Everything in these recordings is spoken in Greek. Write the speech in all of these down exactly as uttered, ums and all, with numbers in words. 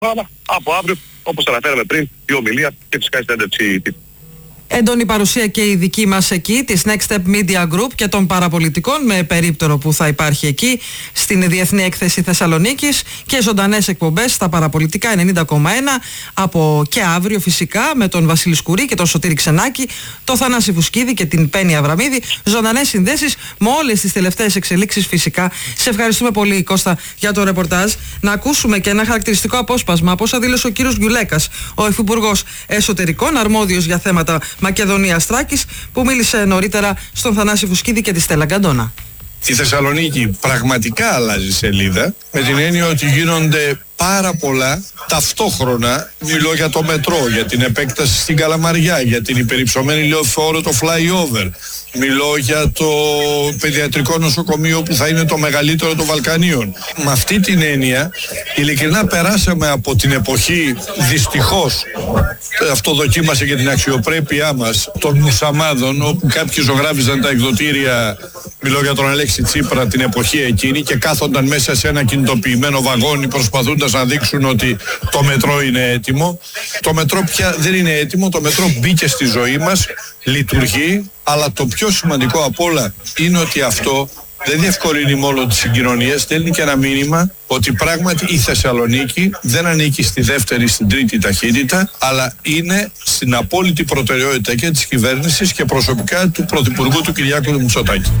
από αύριο, όπως αναφέραμε πριν, η ομιλία και φυσικά η συνέντευξη. Έντονη παρουσία και η δική μας εκεί, της Next Step Media Group και των παραπολιτικών, με περίπτερο που θα υπάρχει εκεί στην Διεθνή Έκθεση Θεσσαλονίκης, και ζωντανές εκπομπές στα παραπολιτικά ενενήντα κόμμα ένα από και αύριο φυσικά, με τον Βασίλη Σκουρί και τον Σωτήρη Ξενάκη, τον Θανάση Φουσκίδη και την Πέννη Αβραμίδη. Ζωντανές συνδέσεις με όλες τις τελευταίες εξελίξεις φυσικά. Σε ευχαριστούμε πολύ, Κώστα, για το ρεπορτάζ. Να ακούσουμε και ένα χαρακτηριστικό απόσπασμα από όσα δήλωσε ο κύριος Γκιουλέκας, ο Υφυπουργός Εσωτερικών, αρμόδιος για θέματα Μακεδονίας Θράκης, που μίλησε νωρίτερα στον Θανάση Φουσκίδη και τη Στέλλα Γκαντόνα. Η Θεσσαλονίκη πραγματικά αλλάζει σελίδα, με την έννοια ότι γίνονται πάρα πολλά ταυτόχρονα. Μιλώ για το μετρό, για την επέκταση στην Καλαμαριά, για την υπερυψωμένη λεωφόρο, το flyover. Μιλώ για το παιδιατρικό νοσοκομείο που θα είναι το μεγαλύτερο των Βαλκανίων. Με αυτή την έννοια, ειλικρινά περάσαμε από την εποχή, δυστυχώς, αυτό δοκίμασε και την αξιοπρέπειά μας, των μουσαμάδων, όπου κάποιοι ζωγράφιζαν τα εκδοτήρια, μιλώ για τον Αλέξη Τσίπρα, την εποχή εκείνη, και κάθονταν μέσα σε ένα κινητοποιημένο βαγόνι προσπαθώντας να δείξουν ότι το μετρό είναι έτοιμο. Το μετρό πια δεν είναι έτοιμο, το μετρό μπήκε στη ζωή μας, λειτουργεί, αλλά το πιο σημαντικό απ' όλα είναι ότι αυτό δεν διευκολύνει μόνο τις συγκοινωνίες, στέλνει και ένα μήνυμα ότι πράγματι η Θεσσαλονίκη δεν ανήκει στη δεύτερη, στην τρίτη ταχύτητα, αλλά είναι στην απόλυτη προτεραιότητα και της κυβέρνησης και προσωπικά του Πρωθυπουργού του Κυριάκου Μητσοτάκη.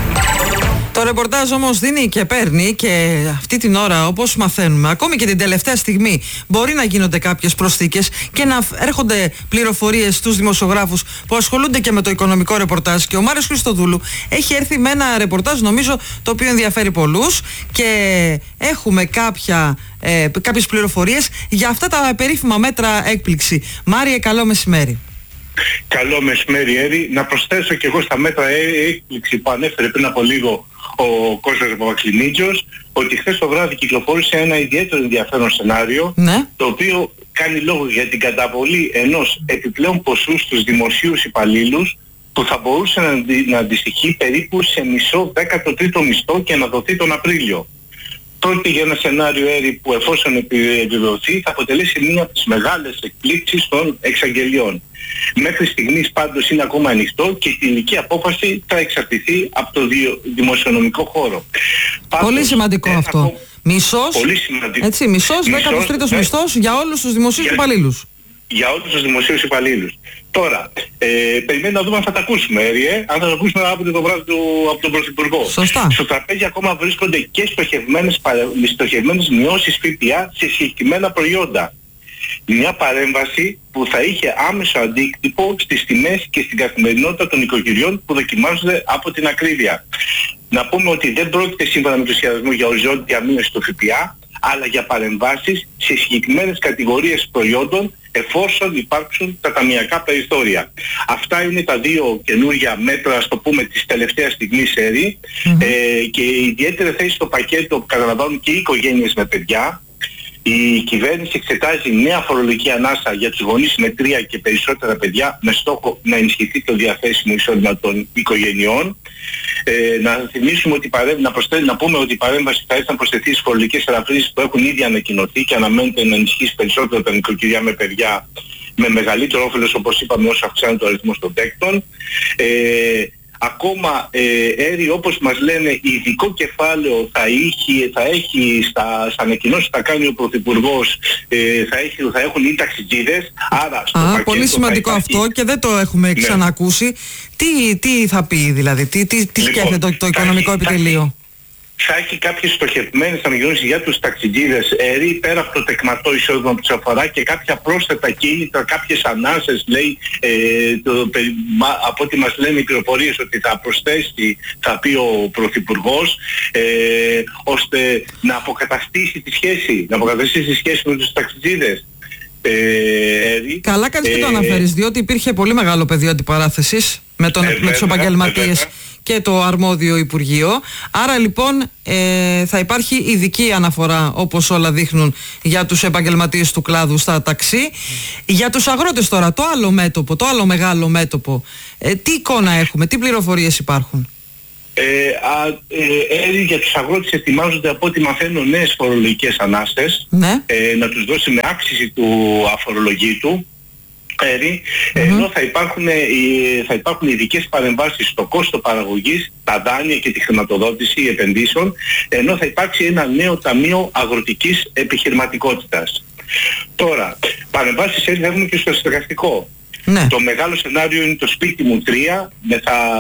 Το ρεπορτάζ όμως δίνει και παίρνει, και αυτή την ώρα, όπως μαθαίνουμε, ακόμη και την τελευταία στιγμή, μπορεί να γίνονται κάποιες προσθήκες και να έρχονται πληροφορίες στους δημοσιογράφους που ασχολούνται και με το οικονομικό ρεπορτάζ. Και ο Μάριος Χριστοδούλου έχει έρθει με ένα ρεπορτάζ, νομίζω, το οποίο ενδιαφέρει πολλούς, και έχουμε κάποια, ε, κάποιες πληροφορίες για αυτά τα περίφημα μέτρα έκπληξη. Μάριε, καλό μεσημέρι. Καλό μεσημέρι, Έρη. Να προσθέσω και εγώ στα μέτρα έκπληξη που ανέφερε πριν από λίγο ο Κώστας Παπαξιμίτσιος, ότι χθες το βράδυ κυκλοφόρησε ένα ιδιαίτερο ενδιαφέρον σενάριο, ναι, το οποίο κάνει λόγο για την καταβολή ενός επιπλέον ποσού στους δημοσίους υπαλλήλους, που θα μπορούσε να, αντι, να αντιστοιχεί περίπου σε μισό δέκατο τρίτο μισθό και να δοθεί τον Απρίλιο. Πρόκειται για ένα σενάριο, Έρη, που εφόσον επιβεβαιωθεί θα αποτελέσει μία από τις μεγάλες εκπλήξεις των εξαγγελιών. Μέχρι στιγμής πάντως είναι ακόμα ανοιχτό και η τελική απόφαση θα εξαρτηθεί από το δημοσιονομικό χώρο. Πολύ πάντως, σημαντικό ε, αυτό. Από... Μισός, πολύ σημαντικό. Έτσι, μισός, δέκατος τρίτος ναι, μισθός για όλους τους δημοσίους για... υπαλλήλους. Για όλους τους δημοσίους υπαλλήλους. Τώρα, ε, περιμένουμε να δούμε αν θα τα ακούσουμε, Έρη, ε, αν θα τα ακούσουμε αύριο το βράδυ του, από τον Πρωθυπουργό. Σωστά. Στο τραπέζι ακόμα βρίσκονται και στοχευμένες, στοχευμένες μειώσεις ΦΠΑ σε συγκεκριμένα προϊόντα. Μια παρέμβαση που θα είχε άμεσο αντίκτυπο στις τιμές και στην καθημερινότητα των οικογενειών που δοκιμάζονται από την ακρίβεια. Να πούμε ότι δεν πρόκειται σύμφωνα με το σχεδιασμό για οριζόντια μείωση του ΦΠΑ, αλλά για παρεμβάσεις σε συγκεκριμένες κατηγορίες προϊόντων, εφόσον υπάρξουν τα ταμειακά περιθώρια. Αυτά είναι τα δύο καινούργια μέτρα, ας το πούμε, της τελευταίας στιγμής, Έρη, mm-hmm. ε, και ιδιαίτερη θέση στο πακέτο που καταλαμβάνουν και οι οικογένειες με παιδιά. Η κυβέρνηση εξετάζει νέα φορολογική ανάσα για τους γονείς με τρία και περισσότερα παιδιά, με στόχο να ενισχυθεί το διαθέσιμο εισόδημα των οικογενειών. Ε, να θυμίσουμε ότι παρέμ... να, προσθέ... να πούμε ότι η παρέμβαση θα έρθει να προσθεθεί στις φορολογικές ελαφρύνσεις που έχουν ήδη ανακοινωθεί και αναμένεται να ενισχύσει περισσότερο τα νοικοκυριά με παιδιά, με μεγαλύτερο όφελος, όπως είπαμε, όσο αυξάνεται ο αριθμός των παίκτων. Ε, Ακόμα, ε, Έρη, όπως μας λένε, ειδικό κεφάλαιο θα έχει, θα έχει στα, στα ανακοινώσεις που θα κάνει ο Πρωθυπουργός, ε, θα, έχει, θα έχουν οι ταξιτζίδες. Άρα, στο Α, πολύ σημαντικό υπάρχει... αυτό και δεν το έχουμε ναι. ξανακούσει. Τι, τι θα πει δηλαδή, τι, τι, τι λοιπόν, σκέφτεται το, το οικονομικό θα, επιτελείο. Θα έχει κάποιες στοχευμένες ανακοινώσεις για τους ταξιτζίδες, Έρη, πέρα από το τεκματό εισόδημα που τους αφορά, και κάποια πρόσθετα κίνητρα, κάποιες ανάσες, λέει, ε, το, μα, από ό,τι μας λένε οι πληροφορίες, ότι θα προσθέσει, θα πει ο Πρωθυπουργός, ε, ώστε να αποκαταστήσει τη σχέση, να αποκαταστήσει τη σχέση με τους ταξιτζίδες. Ε, Έρη. Καλά κάνεις και ε, το αναφέρεις, διότι υπήρχε πολύ μεγάλο πεδίο αντιπαράθεσης με, τον, ε, με τους επαγγελματίες και το αρμόδιο Υπουργείο. Άρα λοιπόν ε, θα υπάρχει ειδική αναφορά, όπως όλα δείχνουν, για τους επαγγελματίες του κλάδου στα ταξί. Για τους αγρότες τώρα, το άλλο μέτωπο, το άλλο μεγάλο μέτωπο, ε, τι εικόνα έχουμε, τι πληροφορίες υπάρχουν? Ε, α, ε, ε, για τους αγρότες ετοιμάζονται, από ό,τι μαθαίνω, νέες φορολογικές ανάστες, ναι. ε, να τους δώσει με αύξηση του αφορολογήτου, ε, mm-hmm. ενώ θα υπάρχουν, ε, θα υπάρχουν ειδικές παρεμβάσεις στο κόστο παραγωγής, τα δάνεια και τη χρηματοδότηση επενδύσεων, ενώ θα υπάρξει ένα νέο ταμείο αγροτικής επιχειρηματικότητας. Τώρα, παρεμβάσεις έτσι θα έχουμε και στο στεγαστικό. Ναι. Το μεγάλο σενάριο είναι το σπίτι μου τρία, θα,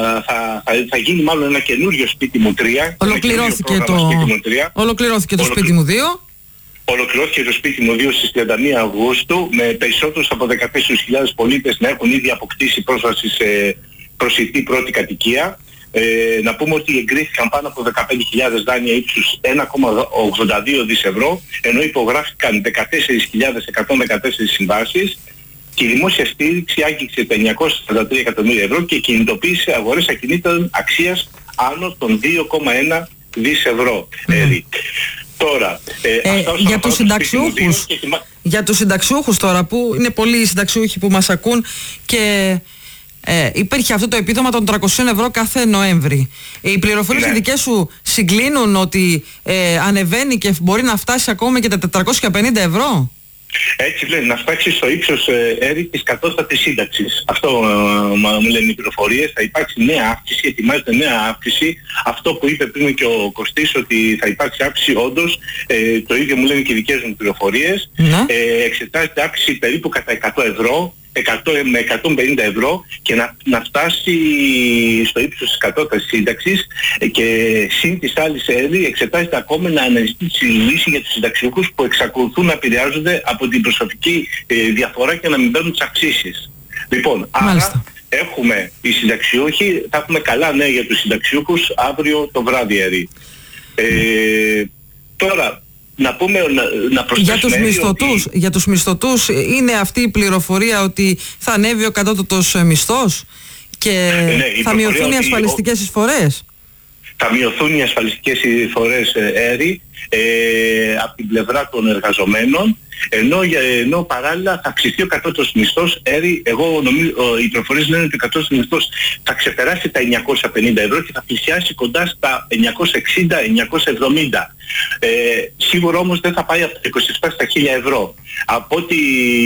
θα, θα, θα γίνει μάλλον ένα καινούριο σπίτι μου τρία. Ολοκληρώθηκε το, σπίτι μου τρία. Ολοκληρώθηκε το Ολοκλη... σπίτι μου δύο. Ολοκληρώθηκε το σπίτι μου δύο στις τριάντα μία Αυγούστου, με περισσότερους από δεκατέσσερις χιλιάδες πολίτες να έχουν ήδη αποκτήσει πρόσβαση σε προσιτή πρώτη κατοικία. Ε, να πούμε ότι εγκρίθηκαν πάνω από δεκαπέντε χιλιάδες δάνεια ύψους ένα κόμμα ογδόντα δύο δις ευρώ, ενώ υπογράφηκαν δεκατέσσερις χιλιάδες εκατόν δεκατέσσερις συμβάσεις. Και η δημόσια στήριξη άγγιξε τα εννιακόσια σαράντα τρία εκατομμύρια ευρώ και κινητοποίησε αγορές ακινήτων αξίας άνω των δύο κόμμα ένα δις ευρώ. Mm. Ε, τώρα, ε, ε, για τους συνταξιούχους, και... για τους συνταξιούχους τώρα, που είναι πολλοί οι συνταξιούχοι που μας ακούν και ε, υπήρχε αυτό το επίδομα των τριακόσια ευρώ κάθε Νοέμβρη. Οι πληροφορίες ναι. δικές σου συγκλίνουν ότι ε, ανεβαίνει και μπορεί να φτάσει ακόμα και τα τετρακόσια πενήντα ευρώ? Έτσι λένε, να φτάσει στο ύψος ε, έρη της κατώτατης σύνταξης. Αυτό ε, μου λένε οι πληροφορίες. Θα υπάρξει νέα αύξηση, ετοιμάζεται νέα αύξηση. Αυτό που είπε πριν και ο Κωστής, ότι θα υπάρξει αύξηση, όντως, ε, το ίδιο μου λένε και οι δικές μου πληροφορίες. Mm-hmm. Ε, εξετάζεται αύξηση περίπου κατά εκατό ευρώ, εκατό με εκατόν πενήντα ευρώ, και να, να φτάσει στο ύψος της κατώτατης σύνταξης, και συν της άλλης έρη εξετάζεται ακόμα να αναζητήσει λύση για τους συνταξιούχους που εξακολουθούν να επηρεάζονται από την προσωπική ε, διαφορά και να μην παίρνουν τις αυξήσεις. Λοιπόν, Μάλιστα. άρα έχουμε οι συνταξιούχοι, θα έχουμε καλά νέα για τους συνταξιούχους αύριο το βράδυ, έρη. Ε, τώρα, να πούμε, να, να για τους μισθωτούς, ότι... για τους μισθωτούς είναι αυτή η πληροφορία ότι θα ανέβει ο κατώτατος μισθός και ναι, θα μειωθούν οι ασφαλιστικές ο... εισφορές? Θα μειωθούν οι ασφαλιστικές εισφορές, έρη, ε, από την πλευρά των εργαζομένων, ενώ, ενώ παράλληλα θα αυξηθεί ο κατώτατος μισθός, έρη. Εγώ νομίζω, οι πληροφορίες λένε ότι ο κατώτατος μισθός θα ξεπεράσει τα εννιακόσια πενήντα ευρώ και θα πλησιάσει κοντά στα εννιακόσια εξήντα με εννιακόσια εβδομήντα. Ε, σίγουρα όμως δεν θα πάει από τα είκοσι επτά στα χίλια ευρώ. Από ό,τι,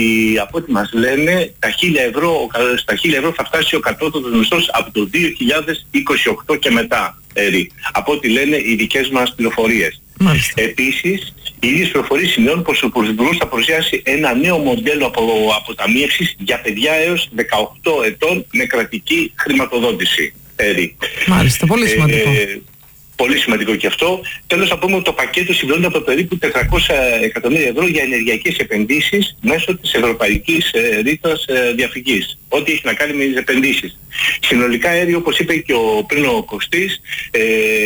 από ό,τι μας λένε, τα χίλια ευρώ, στα χίλια ευρώ θα φτάσει ο κατώτατος μισθός από το δύο χιλιάδες είκοσι οκτώ και μετά, έρη, από ό,τι λένε οι δικές μας πληροφορίες. Μάλιστα. Επίσης, οι ίδιες πληροφορίες σημειώνουν πως ο Πρωθυπουργός θα παρουσιάσει ένα νέο μοντέλο από αποταμίευσης για παιδιά έως δεκαοκτώ ετών με κρατική χρηματοδότηση. Έρη. Μάλιστα, πολύ σημαντικό. Ε, πολύ σημαντικό και αυτό. Τέλος, να πούμε ότι το πακέτο συμπληρώνεται από περίπου τετρακόσια εκατομμύρια ευρώ για ενεργειακές επενδύσεις μέσω της Ευρωπαϊκής ε, Ρήτρας ε, Διαφυγής. Ό,τι έχει να κάνει με τις επενδύσεις. Συνολικά, έρη, όπως είπε και ο, πριν ο Κωστής, ε,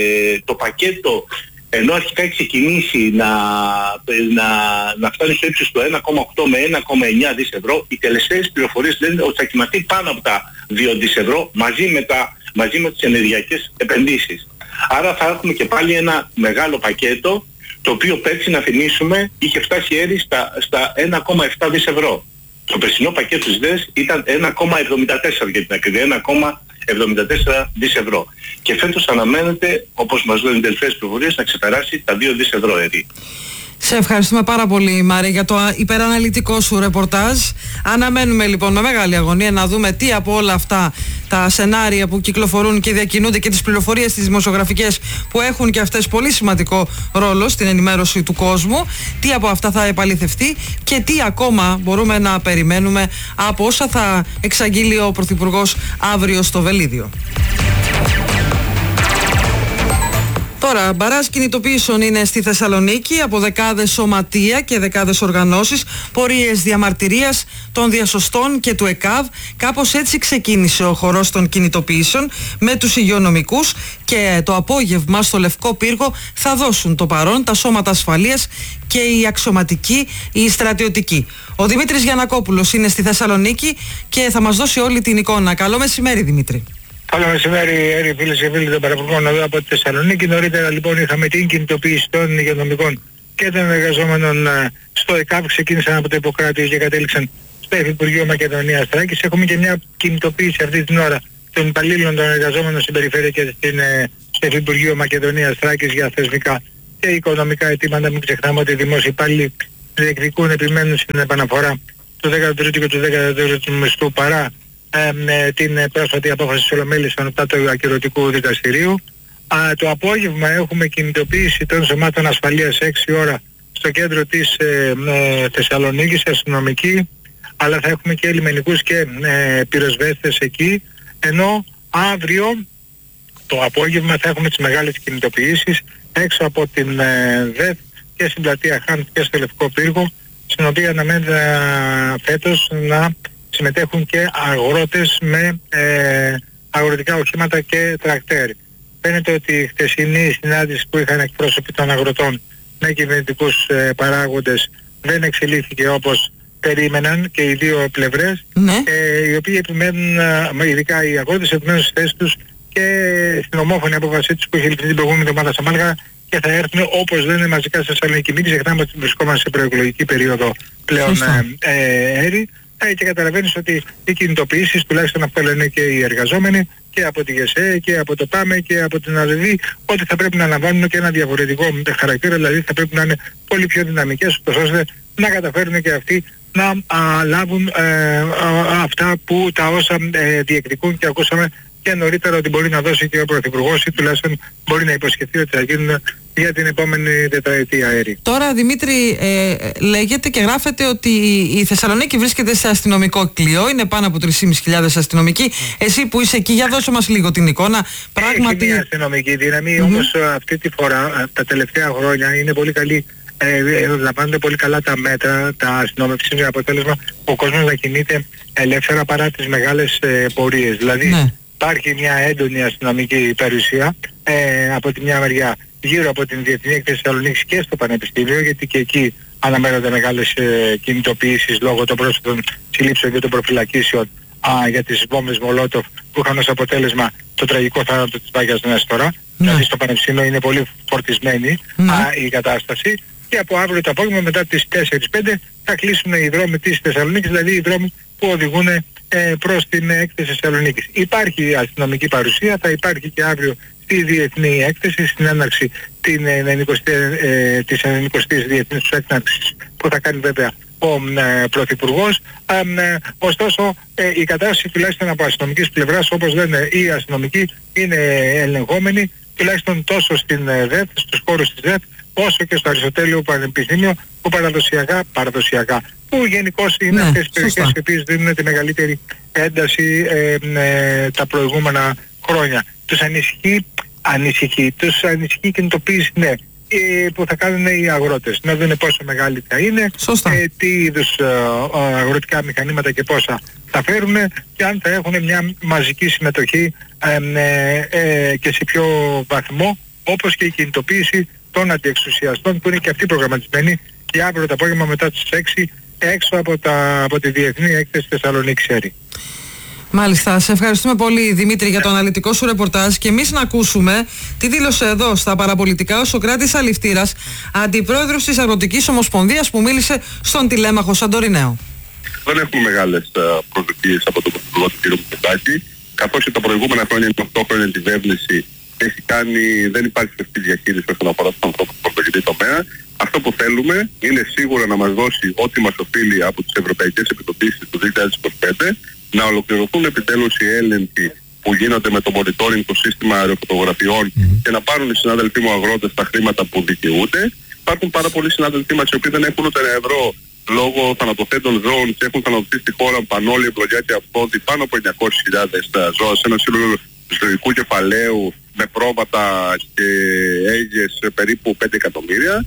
το πακέτο, ενώ αρχικά έχει ξεκινήσει να, να, να φτάνει στο ύψος του ένα κόμμα οκτώ με ένα κόμμα εννιά δις ευρώ, οι τελευταίες πληροφορίες λένε ότι θα κοιμαθεί πάνω από τα δύο δις ευρώ μαζί με, τα, μαζί με τις ενεργειακές επενδύσεις. Άρα θα έχουμε και πάλι ένα μεγάλο πακέτο, το οποίο πέρσι, να θυμίσουμε, είχε φτάσει, έρη, στα, στα ένα κόμμα επτά δις ευρώ. Το περσινό πακέτο της ΔΕΣ ήταν ένα κόμμα εβδομήντα τέσσερα για την ακρίβεια, ένα κόμμα εβδομήντα τέσσερα δις ευρώ. Και φέτος αναμένεται, όπως μας λένε οι τελευταίες πληροφορίες, να ξεπεράσει τα δύο δις ευρώ, έρη. Σε ευχαριστούμε πάρα πολύ, Μάρη, για το υπεραναλυτικό σου ρεπορτάζ. Αναμένουμε λοιπόν με μεγάλη αγωνία να δούμε τι από όλα αυτά τα σενάρια που κυκλοφορούν και διακινούνται και τις πληροφορίες τις δημοσιογραφικές που έχουν και αυτές πολύ σημαντικό ρόλο στην ενημέρωση του κόσμου, τι από αυτά θα επαληθευτεί και τι ακόμα μπορούμε να περιμένουμε από όσα θα εξαγγείλει ο Πρωθυπουργός αύριο στο Βελίδιο. Τώρα, μπαράζ κινητοποιήσεων είναι στη Θεσσαλονίκη από δεκάδες σωματεία και δεκάδες οργανώσεις, πορείες διαμαρτυρίας των διασωστών και του ΕΚΑΒ. Κάπως έτσι ξεκίνησε ο χορός των κινητοποιήσεων με τους υγειονομικούς, και το απόγευμα στο Λευκό Πύργο θα δώσουν το παρόν τα σώματα ασφαλείας και οι αξιωματικοί, οι στρατιωτικοί. Ο Δημήτρης Γιαννακόπουλος είναι στη Θεσσαλονίκη και θα μας δώσει όλη την εικόνα. Καλό μεσημέρι, Δημήτρη. Καλό μεσημέρι, έρη, φίλες και φίλοι των παραπληκτικών εδώ από τη Θεσσαλονίκη. Νωρίτερα λοιπόν είχαμε την κινητοποίηση των υγειονομικών και των εργαζόμενων στο ΕΚΑΒ. Ξεκίνησαν από το Ιπποκράτιο και κατέληξαν στο Υφυπουργείο Μακεδονίας Θράκης. Έχουμε και μια κινητοποίηση αυτή την ώρα των υπαλλήλων των εργαζόμενων στην περιφέρεια και στην, Υφυπουργείο Μακεδονίας Θράκης για θεσμικά και οικονομικά αιτήματα. Μην ξεχνάμε ότι οι δημόσιοι υπάλληλοι διεκδικούν, επιμένουν στην επαναφορά του δέκατου τρίτου και του δέκατου τέταρτου μισθού παρά ε, την πρόσφατη απόφαση της Ολομέλειας ανωτά του ακυρωτικού δικαστηρίου. Α, το απόγευμα έχουμε κινητοποίηση των σωμάτων ασφαλείας έξι ώρα στο κέντρο της ε, ε, Θεσσαλονίκης, αστυνομική, αλλά θα έχουμε και λιμενικούς και ε, πυροσβέστες εκεί, ενώ αύριο το απόγευμα θα έχουμε τις μεγάλες κινητοποιήσεις έξω από την ε, ΔΕΘ και στην πλατεία Χάν και στο Λευκό Πύργο, στην οποία αναμένεται φέτος να συμμετέχουν και αγρότες με ε, αγροτικά οχήματα και τρακτέρ. Φαίνεται ότι η χτεσινή συνάντηση που είχαν εκπρόσωποι των αγροτών με κυβερνητικούς ε, παράγοντες δεν εξελίχθηκε όπως περίμεναν και οι δύο πλευρές, ναι. ε, οι οποίοι επιμένουν, ε, ειδικά οι αγρότες επιμένουν στις θέσεις τους και στην ομόφωνη απόφασή τους που είχε ληφθεί την προηγούμενη εβδομάδα στα Μάλγα και θα έρθουν όπως λένε μαζικά στη Θεσσαλονίκη. Μην ξεχνάμε ότι βρισκόμαστε σε προεκλογική περίοδο πλέον ε, έρη ε, και καταλαβαίνεις ότι οι κινητοποιήσεις, τουλάχιστον αυτό λένε και οι εργαζόμενοι και από τη ΓΕΣΕ και από το ΠΑΜΕ και από την ΑΔΔ, ότι θα πρέπει να λαμβάνουν και ένα διαφορετικό χαρακτήρα, δηλαδή θα πρέπει να είναι πολύ πιο δυναμικές, ώστε να καταφέρουν και αυτοί να α, λάβουν ε, α, αυτά που τα όσα ε, διεκδικούν και ακούσαμε και νωρίτερα ότι μπορεί να δώσει και ο Πρωθυπουργός ή τουλάχιστον μπορεί να υποσχεθεί ότι θα γίνουν για την επόμενη τετραετία αέρη. Τώρα, Δημήτρη, ε, λέγεται και γράφεται ότι η Θεσσαλονίκη βρίσκεται σε αστυνομικό κλειό, είναι πάνω από τρεις χιλιάδες πεντακόσιοι αστυνομικοί. Εσύ που είσαι εκεί, για δώσε μας λίγο την εικόνα. Πράγματι... Έχει μια αστυνομική δύναμη, mm-hmm. όμως αυτή τη φορά, τα τελευταία χρόνια είναι πολύ καλή. Ε, λαμβάνονται πολύ καλά τα μέτρα, τα αστυνομικά, είναι αποτέλεσμα ο κόσμος να κινείται ελεύθερα παρά τις μεγάλες ε, πορείες. Δηλαδή ναι. Υπάρχει μια έντονη αστυνομική περιουσία ε, από τη μια μεριά γύρω από την Διεθνή Έκθεση Θεσσαλονίκης και στο Πανεπιστήμιο, γιατί και εκεί αναμένονται μεγάλες ε, κινητοποιήσεις λόγω των πρόσφατων συλλήψεων και των προφυλακίσεων α, για τις βόμβες Μολότοφ που είχαν ως αποτέλεσμα το τραγικό θάνατο της Βάγιας Νέστορα. Ναι. Δηλαδή στο Πανεπιστήμιο είναι πολύ φορτισμένη ναι. α, η κατάσταση. Και από αύριο το απόγευμα μετά τις τέσσερις πέντε θα κλείσουν οι δρόμοι της Θεσσαλονίκης, δηλαδή οι δρόμοι που οδηγούν ε, προς την έκθεση Θεσσαλονίκης. Υπάρχει αστυνομική παρουσία, θα υπάρχει και αύριο στη Διεθνή Έκθεση, στην έναρξη την, ε, ε, της ενενηκοστής Διεθνής Έκθεσης που θα κάνει βέβαια ο ε, Πρωθυπουργός. Ε, ε, ωστόσο ε, η κατάσταση τουλάχιστον από αστυνομικής πλευράς, όπως λένε οι αστυνομικοί, είναι ελεγχόμενη τουλάχιστον τόσο στην ε, ΔΕΘ, στους χώρους της ΔΕΘ, όσο και στο Αριστοτέλειο Πανεπιστήμιο που παραδοσιακά, παραδοσιακά που γενικώς είναι ναι, αυτές τις περιοχές οι οποίες δίνουν τη μεγαλύτερη ένταση ε, ε, τα προηγούμενα χρόνια. Τους ανησυχεί, ανησυχεί, τους ανησυχεί κινητοποίηση, ναι, ε, που θα κάνουν οι αγρότες. Να δουν πόσο μεγάλη θα είναι, ε, τι είδους ε, αγροτικά μηχανήματα και πόσα θα φέρουν και αν θα έχουν μια μαζική συμμετοχή ε, ε, ε, και σε ποιο βαθμό, όπως και η κινητοποίηση των αντιεξουσιαστών που είναι και αυτοί προγραμματισμένοι και αύριο το απόγευμα μετά τις έξι έξω από, τα, από τη Διεθνή Έκθεση Θεσσαλονίκης Έρη. Μάλιστα. Σε ευχαριστούμε πολύ, Δημήτρη, για το αναλυτικό σου ρεπορτάζ και εμείς να ακούσουμε τι δήλωσε εδώ στα παραπολιτικά ο Σωκράτης Αληφτήρας, αντιπρόεδρος της Αγροτικής Ομοσπονδίας, που μίλησε στον τηλέμαχο Σαντοριναίο. Δεν έχουμε μεγάλες προσδοκίες από τον Πρωθυπουργό του κ. Μητσοτάκη, καθώς και τα προηγούμενα χρόνια, την οκτώ χρόνια κυβέρνηση έχει κάνει, δεν υπάρχει σωστή διαχείριση όσον αφορά στον ανθρώπινο πρωτογενή τομέα. Αυτό που θέλουμε είναι σίγουρα να μας δώσει ό,τι μας οφείλει από τις ευρωπαϊκές επιδοτήσεις του δύο χιλιάδες είκοσι πέντε, να ολοκληρωθούν επιτέλους οι έλεγχοι που γίνονται με το monitoring, το σύστημα αεροφωτογραφιών mm-hmm. και να πάρουν οι συνάδελφοί μου αγρότες τα χρήματα που δικαιούνται. Υπάρχουν πάρα πολλοί συνάδελφοί μας οι οποίοι δεν έχουν ούτε ένα ευρώ λόγω θανατοθέντων ζώων και έχουν θανατωθεί στη χώρα πανόλοι, ευλογιά και αυτόντι πάνω από εννιακόσιες χιλιάδες ζώα σε ένα σύνολο ζωικού κεφαλαίου με πρόβατα και έγιες περίπου πέντε εκατομμύρια.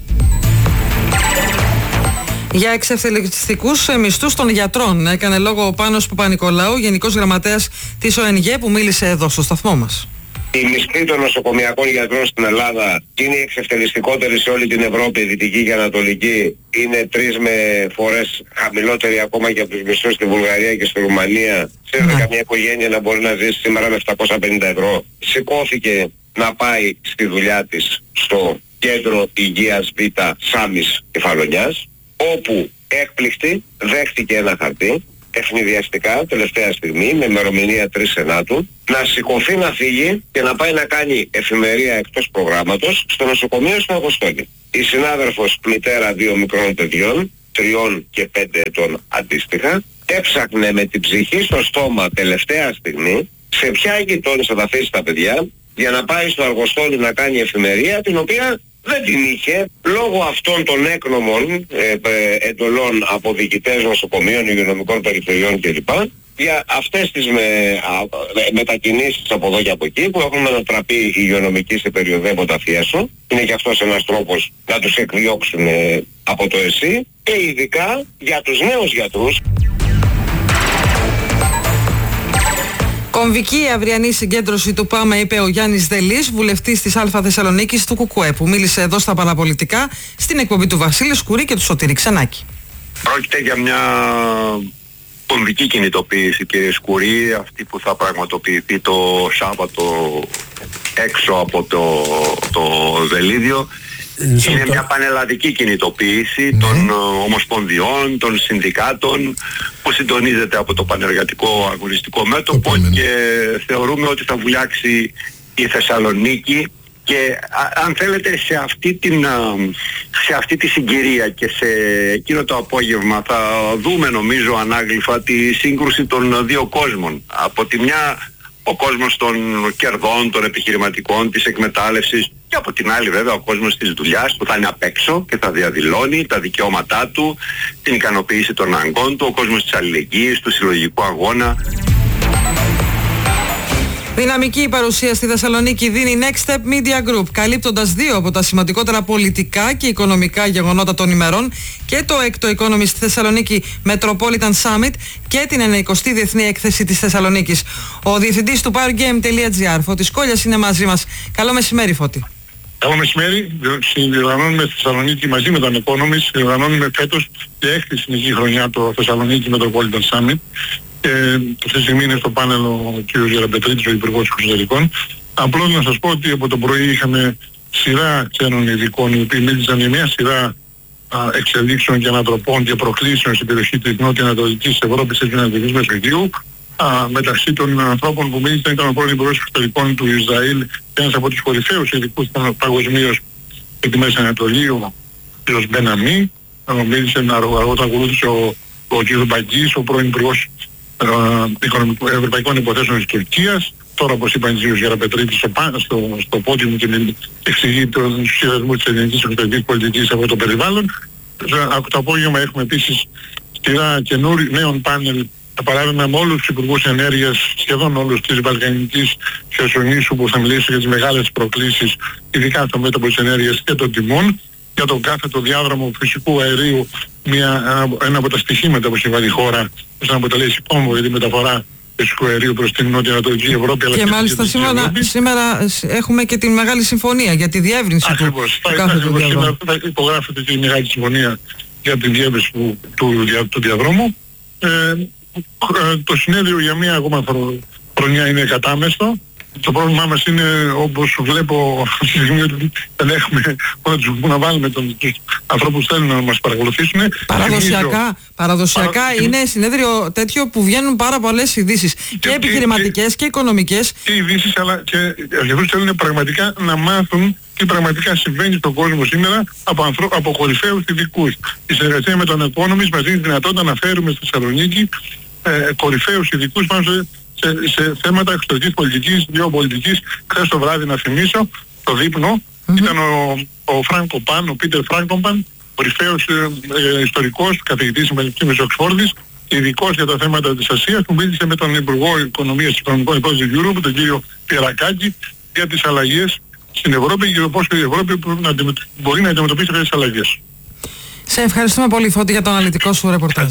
Για εξευθελιστικούς μισθούς των γιατρών έκανε λόγο ο Πάνος Παπα-Νικολάου, Γενικός Γραμματέας της Ο Εν Γε, που μίλησε εδώ στο σταθμό μας. Οι μισθοί των νοσοκομιακών γιατρών στην Ελλάδα είναι οι εξευθελιστικότεροι σε όλη την Ευρώπη, Δυτική και Ανατολική. Είναι τρεις με φορές χαμηλότεροι ακόμα και από τους μισθούς στη Βουλγαρία και στη Ρουμανία. Ξέρετε mm. καμιά οικογένεια να μπορεί να ζήσει σήμερα με επτακόσια πενήντα ευρώ. Σηκώθηκε να πάει στη δουλειά της στο κέντρο υγείας Β Σάμης Κεφαλονιάς, όπου έκπληκτη δέχτηκε ένα χαρτί ευνηδιαστικά τελευταία στιγμή με ημερομηνία τρεις Ενάτου να σηκωθεί να φύγει και να πάει να κάνει εφημερία εκτός προγράμματος στο νοσοκομείο στην Αργοστόλη. Η συνάδελφος μητέρα δύο μικρών παιδιών, τριών και πέντε ετών αντίστοιχα, έψαχνε με την ψυχή στο στόμα τελευταία στιγμή σε ποια γειτόνισσα θα αφήσει τα παιδιά για να πάει στο Αργοστόλι να κάνει εφημερία, την οποία δεν την είχε λόγω αυτών των έκνομων ε, ε, εντολών από διοικητές νοσοκομείων, υγειονομικών περιφερειών κλπ. Για αυτές τις με, α, με, μετακινήσεις από εδώ και από εκεί που έχουν μετατραπεί οι υγειονομικοί σε περιοδέποτα φιέσο. Είναι και αυτός ένας τρόπος να τους εκδιώξουν ε, από το ΕΣΥ, και ειδικά για τους νέους γιατρούς. Κομβική η αυριανή συγκέντρωση του ΠΑΜΕ, είπε ο Γιάννης Δελής, βουλευτής της Α Θεσσαλονίκης του ΚΚΕ, που μίλησε εδώ στα παραπολιτικά στην εκπομπή του Βασίλη Σκουρή και του Σωτήρη Ξενάκη. Πρόκειται για μια κομβική κινητοποίηση, κύριε Σκουρή, αυτή που θα πραγματοποιηθεί το Σάββατο έξω από το, το Δελίδιο. Είναι μια πανελλαδική κινητοποίηση mm. των ομοσπονδιών, των συνδικάτων, που συντονίζεται από το πανεργατικό αγωνιστικό μέτωπο και θεωρούμε ότι θα βουλιάξει η Θεσσαλονίκη, και α, αν θέλετε σε αυτή, την, σε αυτή τη συγκυρία και σε εκείνο το απόγευμα θα δούμε, νομίζω, ανάγλυφα τη σύγκρουση των δύο κόσμων. Από τη μια ο κόσμος των κερδών, των επιχειρηματικών, της εκμετάλλευσης, και από την άλλη βέβαια ο κόσμος της δουλειάς, που θα είναι απ' έξω και θα διαδηλώνει τα δικαιώματά του, την ικανοποίηση των αναγκών του, ο κόσμος της αλληλεγγύης, του συλλογικού αγώνα. Δυναμική η παρουσία στη Θεσσαλονίκη δίνει η Next Step Media Group, καλύπτοντας δύο από τα σημαντικότερα πολιτικά και οικονομικά γεγονότα των ημερών, και το έκτο Economist στη Θεσσαλονίκη Metropolitan Summit και την ενενηκοστή Διεθνή Έκθεση της Θεσσαλονίκης. Ο διευθυντής του Powergame τελεία τζι άρ, Φώτης Κόλλιας, είναι μαζί μας. Καλό μεσημέρι, Φώτη. Καλό μεσημέρι. Διοργανώνουμε στη Θεσσαλονίκη μαζί με τον Economist, διοργανώνουμε φέτος για έκτη συνεχή χρονιά το Θεσσαλονίκη Metropolitan Summit. Και αυτή τη στιγμή είναι στο πάνελ ο κ. Γεραπετρίτης, ο Υπουργός Εξωτερικών. Απλώς να σας πω ότι από το πρωί είχαμε σειρά ξένων ειδικών, οι οποίοι μίλησαν για μια σειρά α, εξελίξεων και ανατροπών και προκλήσεων στην περιοχή της νότιο-ανατολικής Ευρώπης και της Ανατολικής Μεσογείου. Α, μεταξύ των ανθρώπων που μίλησαν ήταν ο πρώην Υπουργός Εξωτερικών του Ισραήλ και ένας από τους κορυφαίους ειδικούς παγκοσμίως για τη Μέση Ανατολή, ο κ. Μπεναμί. Μίλησε αργότερα, ακολούθησε ο, ο κ. Μπαγκής, ο πρώην Υπουργός Ευρωπαϊκών Υποθέσεων της Τουρκίας. Τώρα, όπως είπαν οι Γεραπετρίτης στο, στο, στο πόδι μου και εξηγεί τους συνδεσμούς της ελληνικής εξωτερικής πολιτικής από το περιβάλλον. Από το απόγευμα έχουμε επίσης σειρά καινούριων νέων πάνελ, για παράδειγμα με όλους τους υπουργούς ενέργειας, σχεδόν όλους της Βαλκανικής Χερσονήσου, που θα μιλήσουν για τις μεγάλες προκλήσεις, ειδικά στο μέτωπο της ενέργειας και των τιμών, για τον κάθετο διάδρομο φυσικού αερίου, μια, ένα από τα στοιχήματα που συμβαίνει η χώρα, ώστε να αποτελέσει κόμβο για τη μεταφορά φυσικού αερίου προς την νότια-ανατολική Ευρώπη. Και, και μάλιστα σήμερα, σήμερα έχουμε και τη μεγάλη συμφωνία για τη διεύρυνση ακριβώς, του, του κάθετου διαδρόμου. Θα υπογράφεται και η μεγάλη συμφωνία για τη διεύρυνση του, του, του, του διαδρόμου. Ε, το συνέδριο για μία ακόμα χρονιά είναι κατάμεστο. Το πρόβλημά μας είναι, όπως βλέπω αυτή τη στιγμή, ότι δεν έχουμε που να βάλουμε τον, τους ανθρώπους που θέλουν να μας παρακολουθήσουν. Παραδοσιακά, παραδοσιακά παρα... είναι συνέδριο τέτοιο που βγαίνουν πάρα πολλές ειδήσεις. Και, και επιχειρηματικές και, και οικονομικές. Και ειδήσεις, αλλά και αυτούς θέλουν πραγματικά να μάθουν τι πραγματικά συμβαίνει στον κόσμο σήμερα από, ανθρω... από κορυφαίους ειδικούς. Η συνεργασία με τον Economist μας δίνει δυνατότητα να φέρουμε στη Θεσσαλονίκη ε, κορυφαίους ειδικούς πάνω σε Σε, σε θέματα εξωτερικής πολιτικής, γεωπολιτικής. Χθες το βράδυ, να θυμίσω, το δείπνο mm-hmm. ήταν ο, ο Φράνκο Παν, ο Πίτερ Φράνκομπαν, κορυφαίος ε, ε, ιστορικός, καθηγητής της Πανεπιστήμιου Οξφόρδης, ειδικός για τα θέματα της Ασίας, που μίλησε με τον Υπουργό Οικονομίας και Οικονομικών Υπόθεσης του Europe, τον κύριο Πιερακάκη, για τις αλλαγές στην Ευρώπη και πώς η Ευρώπη μπορεί να αντιμετωπίσει αυτές τις αλλαγές. Σε ευχαριστούμε πολύ, Φώτη, για το αναλυτικό σου ρεπορτάζ.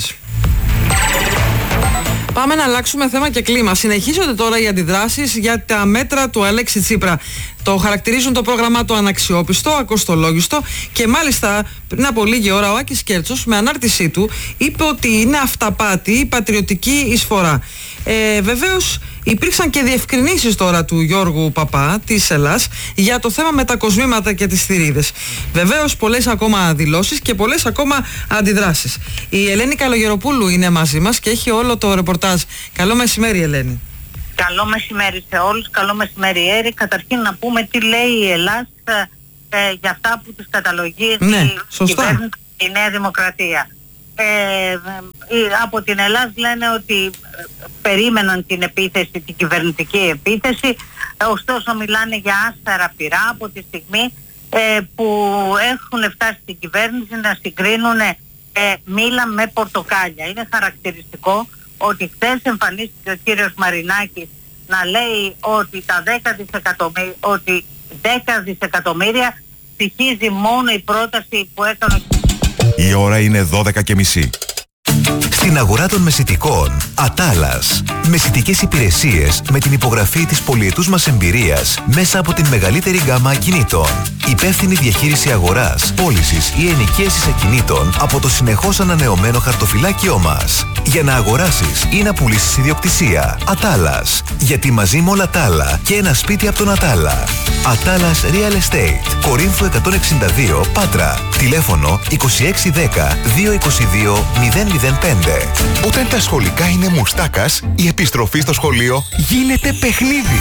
Πάμε να αλλάξουμε θέμα και κλίμα. Συνεχίζονται τώρα οι αντιδράσεις για τα μέτρα του Αλέξη Τσίπρα. Το χαρακτηρίζουν το πρόγραμμά του αναξιόπιστο, ακοστολόγιστο και μάλιστα πριν από λίγη ώρα ο Άκης Κέρτσος με ανάρτησή του είπε ότι είναι αυταπάτη η πατριωτική εισφορά. Ε, βεβαίως υπήρξαν και διευκρινήσεις τώρα του Γιώργου Παπά της Ελλάς για το θέμα με τα κοσμήματα και τις θηρίδες. Βεβαίως πολλές ακόμα δηλώσεις και πολλές ακόμα αντιδράσεις. Η Ελένη Καλογεροπούλου είναι μαζί μας και έχει όλο το ρεπορτάζ. Καλό μεσημέρι, Ελένη. Καλό μεσημέρι σε όλους, καλό μεσημέρι Έρη. Καταρχήν να πούμε τι λέει η Ελλάς ε, ε, για αυτά που τους καταλογεί ναι, η κυβέρνηση, η Νέα Δημοκρατία. Ε, ε, από την Ελλάς λένε ότι περίμεναν την επίθεση, την κυβερνητική επίθεση, ε, ωστόσο μιλάνε για άσφαιρα πυρά από τη στιγμή ε, που έχουν φτάσει στην κυβέρνηση να συγκρίνουν ε, μήλα με πορτοκάλια. Είναι χαρακτηριστικό ότι χθες εμφανίστηκε ο κύριος Μαρινάκης να λέει ότι τα δέκα δισεκατομμύρια, ότι δέκα δισεκατομμύρια στοιχίζει μόνο η πρόταση που έκανε. Η ώρα είναι δώδεκα και μισή. Στην αγορά των μεσιτικών, Ατάλας. Μεσιτικές υπηρεσίες με την υπογραφή της πολυετούς μας εμπειρίας μέσα από την μεγαλύτερη γκάμα ακινήτων. Υπεύθυνη διαχείριση αγοράς, πώλησης ή ενοικίασης ακινήτων από το συνεχώς ανανεωμένο χαρτοφυλάκιό μας. Για να αγοράσεις ή να πουλήσεις ιδιοκτησία. Ατάλας. Γιατί μαζί με όλα τα άλλα και ένα σπίτι από τον Ατάλα. Ατάλας Real Estate. Κορίνθου εκατόν εξήντα δύο, Πάτρα. Τηλέφωνο είκοσι έξι δέκα δύο είκοσι δύο μηδέν μηδέν πέντε. Όταν τα σχολικά είναι μουστάκας, η επιστροφή στο σχολείο γίνεται παιχνίδι.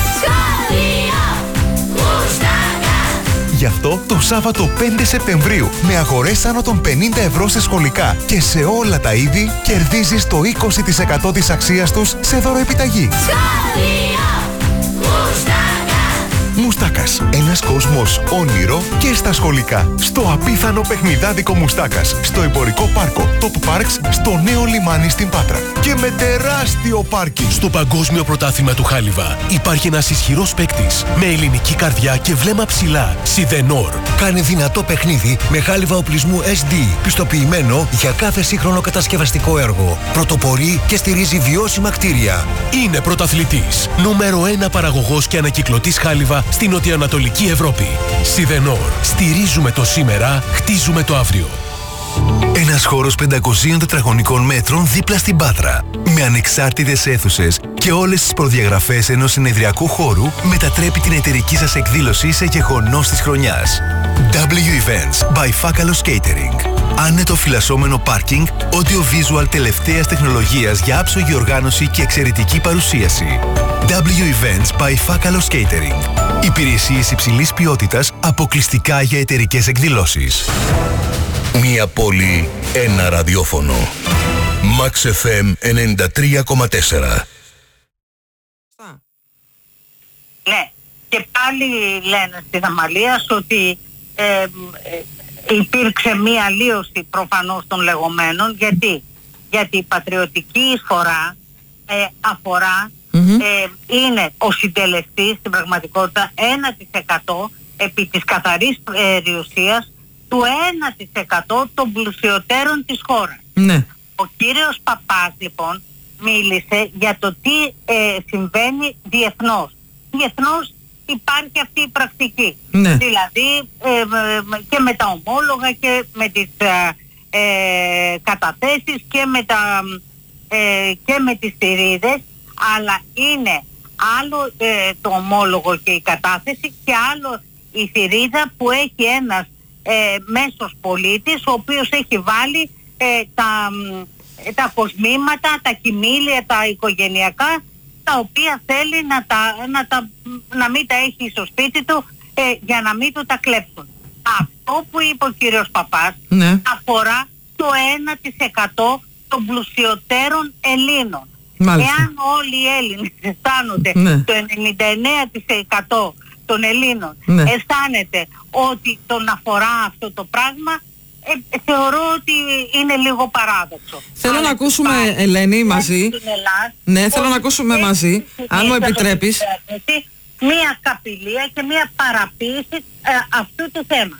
Γι' αυτό το Σάββατο πέντε Σεπτεμβρίου με αγορές άνω των πενήντα ευρώ σε σχολικά και σε όλα τα είδη κερδίζεις το είκοσι τοις εκατό της αξίας τους σε δωροεπιταγή. Μουστάκας. Ένας κόσμος όνειρο και στα σχολικά. Στο απίθανο παιχνιδάδικο Μουστάκας. Στο εμπορικό πάρκο Top Parks στο νέο λιμάνι στην Πάτρα. Και με τεράστιο πάρκινγκ. Στο παγκόσμιο πρωτάθλημα του Χάλιβα υπάρχει ένας ισχυρός παίκτης με ελληνική καρδιά και βλέμμα ψηλά. Σιδενόρ. Κάνει δυνατό παιχνίδι με χάλιβα οπλισμού ες ντι. Πιστοποιημένο για κάθε σύγχρονο κατασκευαστικό έργο. Πρωτοπορεί και στηρίζει βιώσιμα κτίρια. Είναι πρωταθλητής. Νούμερο ένα παραγωγός και ανακυκλωτής χάλιβα στην νοτιοανατολική Ευρώπη. Σιδενόρ. Στηρίζουμε το σήμερα, χτίζουμε το αύριο. Ένας χώρος πεντακοσίων τετραγωνικών μέτρων δίπλα στην Πάτρα. Με ανεξάρτητες αίθουσες και όλες τις προδιαγραφές ενός συνεδριακού χώρου μετατρέπει την εταιρική σας εκδήλωση σε γεγονός της χρονιάς. ντάμπλιου Events by Fakalos Catering. Άνετο φυλασσόμενο πάρκινγκ, audio-visual τελευταίας τεχνολογίας για άψογη οργάνωση και εξαιρετική παρουσίαση. ντάμπλιου Events by Fakalos Catering. Υπηρεσίες υψηλής ποιότητας αποκλειστικά για εταιρικές εκδηλώσεις. Μία πόλη, ένα ραδιόφωνο. Max εφ εμ ενενήντα τρία κόμμα τέσσερα. Ναι, και πάλι λένε στην Αμαλίας ότι ε, ε, υπήρξε μία αλλίωση προφανώς των λεγόμενων. Γιατί, Γιατί η πατριωτική εισφορά ε, αφορά, mm-hmm. ε, είναι ο συντελεστής στην πραγματικότητα ένα τοις εκατό επί της καθαρής περιουσίας του ένα τοις εκατό των πλουσιωτέρων της χώρας. Ναι. Ο κύριος Παπάς λοιπόν μίλησε για το τι ε, συμβαίνει διεθνώς. Διεθνώς υπάρχει αυτή η πρακτική. Ναι. Δηλαδή ε, και με τα ομόλογα και με τις ε, ε, καταθέσεις και με, τα, ε, και με τις θηρίδες, αλλά είναι άλλο ε, το ομόλογο και η κατάθεση και άλλο η θηρίδα που έχει ένας ε, μέσος πολίτης ο οποίος έχει βάλει ε, τα, ε, τα κοσμήματα, τα κοιμήλια, τα οικογενειακά, τα οποία θέλει να, τα, να, τα, να μην τα έχει στο σπίτι του ε, για να μην του τα κλέψουν. Αυτό που είπε ο κύριος Παπάς, ναι, αφορά το ένα τοις εκατό των πλουσιωτέρων Ελλήνων. Μάλιστα. Εάν όλοι οι Έλληνες αισθάνονται, ναι, το ενενήντα εννέα τοις εκατό των Ελλήνων, ναι, αισθάνεται ότι τον αφορά αυτό το πράγμα, ε, θεωρώ ότι είναι λίγο παράδοξο. Θέλω αλλά να ακούσουμε, υπάρχει, Ελένη, μαζί. Ελλάς, ναι, θέλω να ακούσουμε μαζί, αν μου επιτρέπεις. Μία καπηλεία και μία παραποίηση ε, αυτού του θέματος.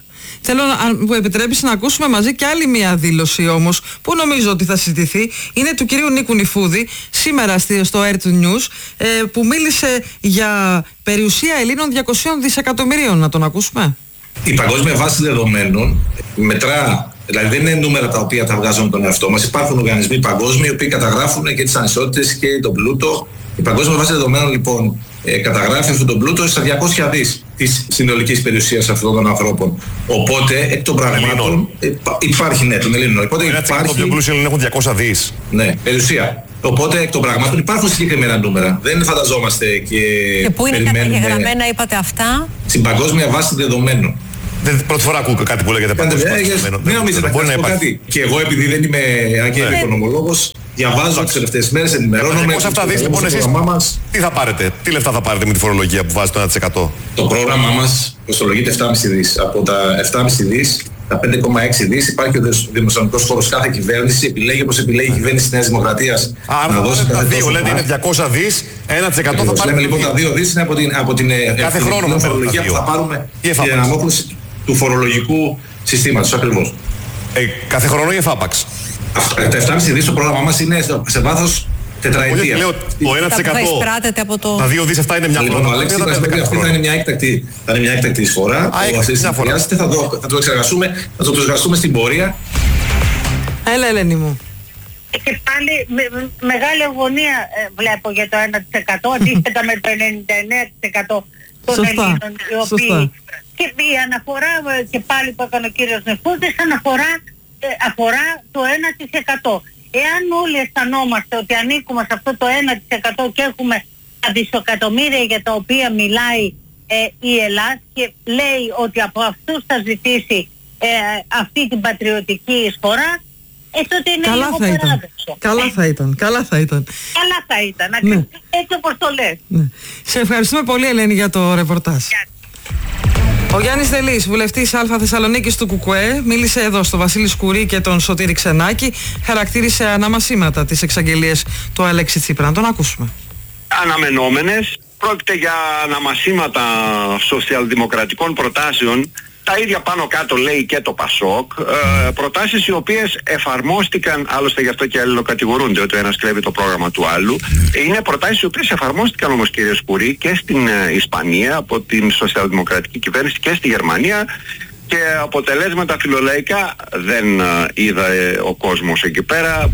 Θέλω, αν μου επιτρέπεις, να ακούσουμε μαζί και άλλη μια δήλωση όμως, που νομίζω ότι θα συζητηθεί. Είναι του κυρίου Νίκου Νιφούδη, σήμερα στο Air two News, ε, που μίλησε για περιουσία Ελλήνων διακοσίων δισεκατομμυρίων. Να τον ακούσουμε. Η παγκόσμια βάση δεδομένων μετρά, δηλαδή δεν είναι νούμερα τα οποία τα βγάζουμε τον εαυτό μας. Υπάρχουν οργανισμοί παγκόσμιοι οι οποίοι καταγράφουν και τις ανισότητες και τον πλούτο. Η παγκόσμια βάση δεδομένων λοιπόν ε, καταγράφει αυτόν τον πλούτο στα διακόσια δις της συνολικής περιουσίας αυτών των ανθρώπων. Οπότε εκ των πραγμάτων υπάρχει, ναι, των Ελλήνων. Οπότε υπάρχει. Το πιο πλούσιο Ελλήνων έχουν διακόσια δις. Ναι, περιουσία. Οπότε εκ των πραγμάτων υπάρχουν συγκεκριμένα νούμερα. Δεν φανταζόμαστε και. Και πού είναι καταγεγραμμένα, είπατε αυτά? Στην παγκόσμια βάση δεδομένων. Δεν, πρώτη φορά ακούω κάτι που λέγεται παγκόσμια βάση δεδομένων. Δεν νομίζετε να πω κάτι. Και εγώ, επειδή δεν είμαι αγγέλιο οικονομολόγος, διαβάζω τις τελευταίες μέρες, ενημερώνομαι. Πώς αυτά δεις λοιπόν εσείς, τι θα πάρετε, τι λεφτά θα πάρετε με τη φορολογία που βάζει το ένα τοις εκατό? Το πρόγραμμά μας κοστολογείται επτά κόμμα πέντε δις. Από τα επτά κόμμα πέντε δις, τα πέντε κόμμα έξι δις υπάρχει ο δημοσιονομικός φόρος. Κάθε κυβέρνηση επιλέγει όπως επιλέγει η κυβέρνηση της Νέας Δημοκρατίας. Άρα να δώσει τα δύο, λέτε είναι διακόσια δις, ένα τοις εκατό θα πάρουμε. Λοιπόν, τα δύο δις είναι από την, από την κάθε χρόνο φορολογία που θα πάρουμε την αναμόχληση του φορολογικού συστήματος ακριβώς. Ε, κάθε χρόνο ή εφάπαξ? Τα επτά κόμμα πέντε δις στο πρόγραμμά μας είναι σε βάθος τετραετίας. Λέω, το ένα τοις εκατό, το... τα δύο δις αυτά είναι μια λοιπόν, χρόνο. Αλέξη, αυτή θα είναι μια έκτακτη, θα είναι μια έκτακτη εισφορά. Θα, το, θα το εξεργαστούμε, θα το εξεργαστούμε στην πορεία. Έλα, Ελένη μου. Και πάλι με, με, μεγάλη αγωνία ε, βλέπω για το ένα τοις εκατό αντίθετα με το ενενήντα εννέα τοις εκατό των σωστά, Ελλήνων οι οποίοι... Σωστά. Και η αναφορά και πάλι που έκανε ο κύριος Νεφούδης αναφορά, ε, αφορά το ένα τοις εκατό. Εάν όλοι αισθανόμαστε ότι ανήκουμε σε αυτό το ένα τοις εκατό και έχουμε τα δισεκατομμύρια για τα οποία μιλάει ε, η Ελλάδα και λέει ότι από αυτούς θα ζητήσει ε, αυτή την πατριωτική εισφορά, ε, τότε είναι καλά λίγο θα ήταν. παράδοξο. Καλά θα ήταν. Καλά θα ήταν. Καλά θα ήταν. Ναι. Έτσι όπως το λες. Ναι. Σε ευχαριστούμε πολύ, Ελένη, για το ρεπορτάζ. Ο Γιάννης Δελής, βουλευτής Α Θεσσαλονίκης του ΚΚΕ, μίλησε εδώ στο Βασίλη Σκουρί και τον Σωτήρη Ξενάκη, χαρακτήρισε αναμασίματα τις εξαγγελίες του Αλέξη Τσίπρα. Να τον ακούσουμε. Αναμενόμενες, πρόκειται για αναμασίματα σοσιαλδημοκρατικών προτάσεων. Τα ίδια πάνω κάτω λέει και το ΠΑΣΟΚ, ε, προτάσεις οι οποίες εφαρμόστηκαν, άλλωστε γι' αυτό και αλληλοκατηγορούνται ότι ο ένας κλέβει το πρόγραμμα του άλλου. Είναι προτάσεις οι οποίες εφαρμόστηκαν όμως, κύριε Σκουρί, και στην ε, Ισπανία από την σοσιαλδημοκρατική κυβέρνηση και στη Γερμανία, και αποτελέσματα φιλολαϊκά δεν ε, είδα ε, ο κόσμος εκεί πέρα.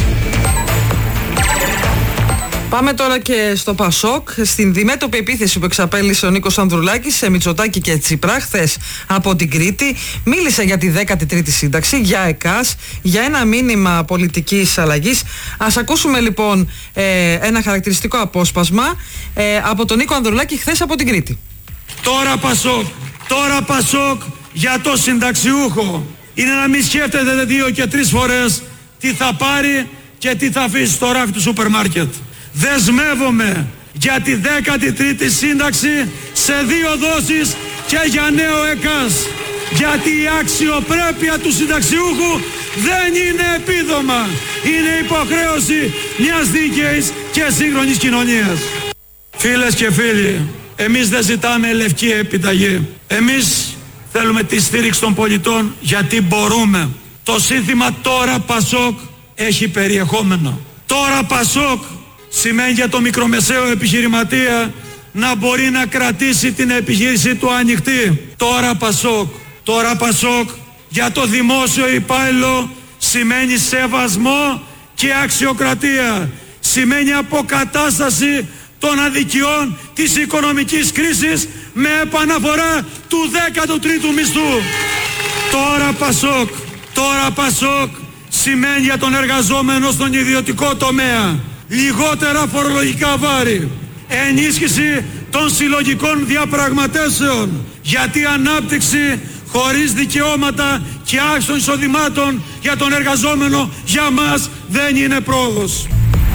Πάμε τώρα και στο ΠΑΣΟΚ, στην διμέτωπη επίθεση που εξαπέλυσε ο Νίκος Ανδρουλάκης σε Μητσοτάκη και Τσίπρα χθες από την Κρήτη. Μίλησε για τη δέκατη τρίτη σύνταξη, για ΕΚΑΣ, για ένα μήνυμα πολιτικής αλλαγής. Ας ακούσουμε λοιπόν ε, ένα χαρακτηριστικό απόσπασμα ε, από τον Νίκο Ανδρουλάκη χθες από την Κρήτη. Τώρα ΠΑΣΟΚ, τώρα ΠΑΣΟΚ για το συνταξιούχο. Είναι να μην σκέφτεται δύο και τρεις φορές τι θα πάρει και τι θα αφήσει στο ράφι του σούπερ μάρκετ. Δεσμεύομαι για τη δέκατη τρίτη σύνταξη σε δύο δόσεις και για νέο ΕΚΑΣ. Γιατί η αξιοπρέπεια του συνταξιούχου δεν είναι επίδομα. Είναι υποχρέωση μιας δίκαιης και σύγχρονης κοινωνίας. Φίλες και φίλοι, εμείς δεν ζητάμε λευκή επιταγή. Εμείς θέλουμε τη στήριξη των πολιτών γιατί μπορούμε. Το σύνθημα τώρα ΠΑΣΟΚ έχει περιεχόμενο. Τώρα ΠΑΣΟΚ σημαίνει για το μικρομεσαίο επιχειρηματία να μπορεί να κρατήσει την επιχείρηση του ανοιχτή. Τώρα ΠΑΣΟΚ. Τώρα ΠΑΣΟΚ για το δημόσιο υπάλληλο σημαίνει σεβασμό και αξιοκρατία. Σημαίνει αποκατάσταση των αδικιών της οικονομικής κρίσης με επαναφορά του δέκατου τρίτου μισθού. Τώρα ΠΑΣΟΚ. Τώρα ΠΑΣΟΚ σημαίνει για τον εργαζόμενο στον ιδιωτικό τομέα λιγότερα φορολογικά βάρη, ενίσχυση των συλλογικών διαπραγματεύσεων, γιατί ανάπτυξη χωρίς δικαιώματα και αύξηση των εισοδημάτων για τον εργαζόμενο για μας δεν είναι πρόοδος.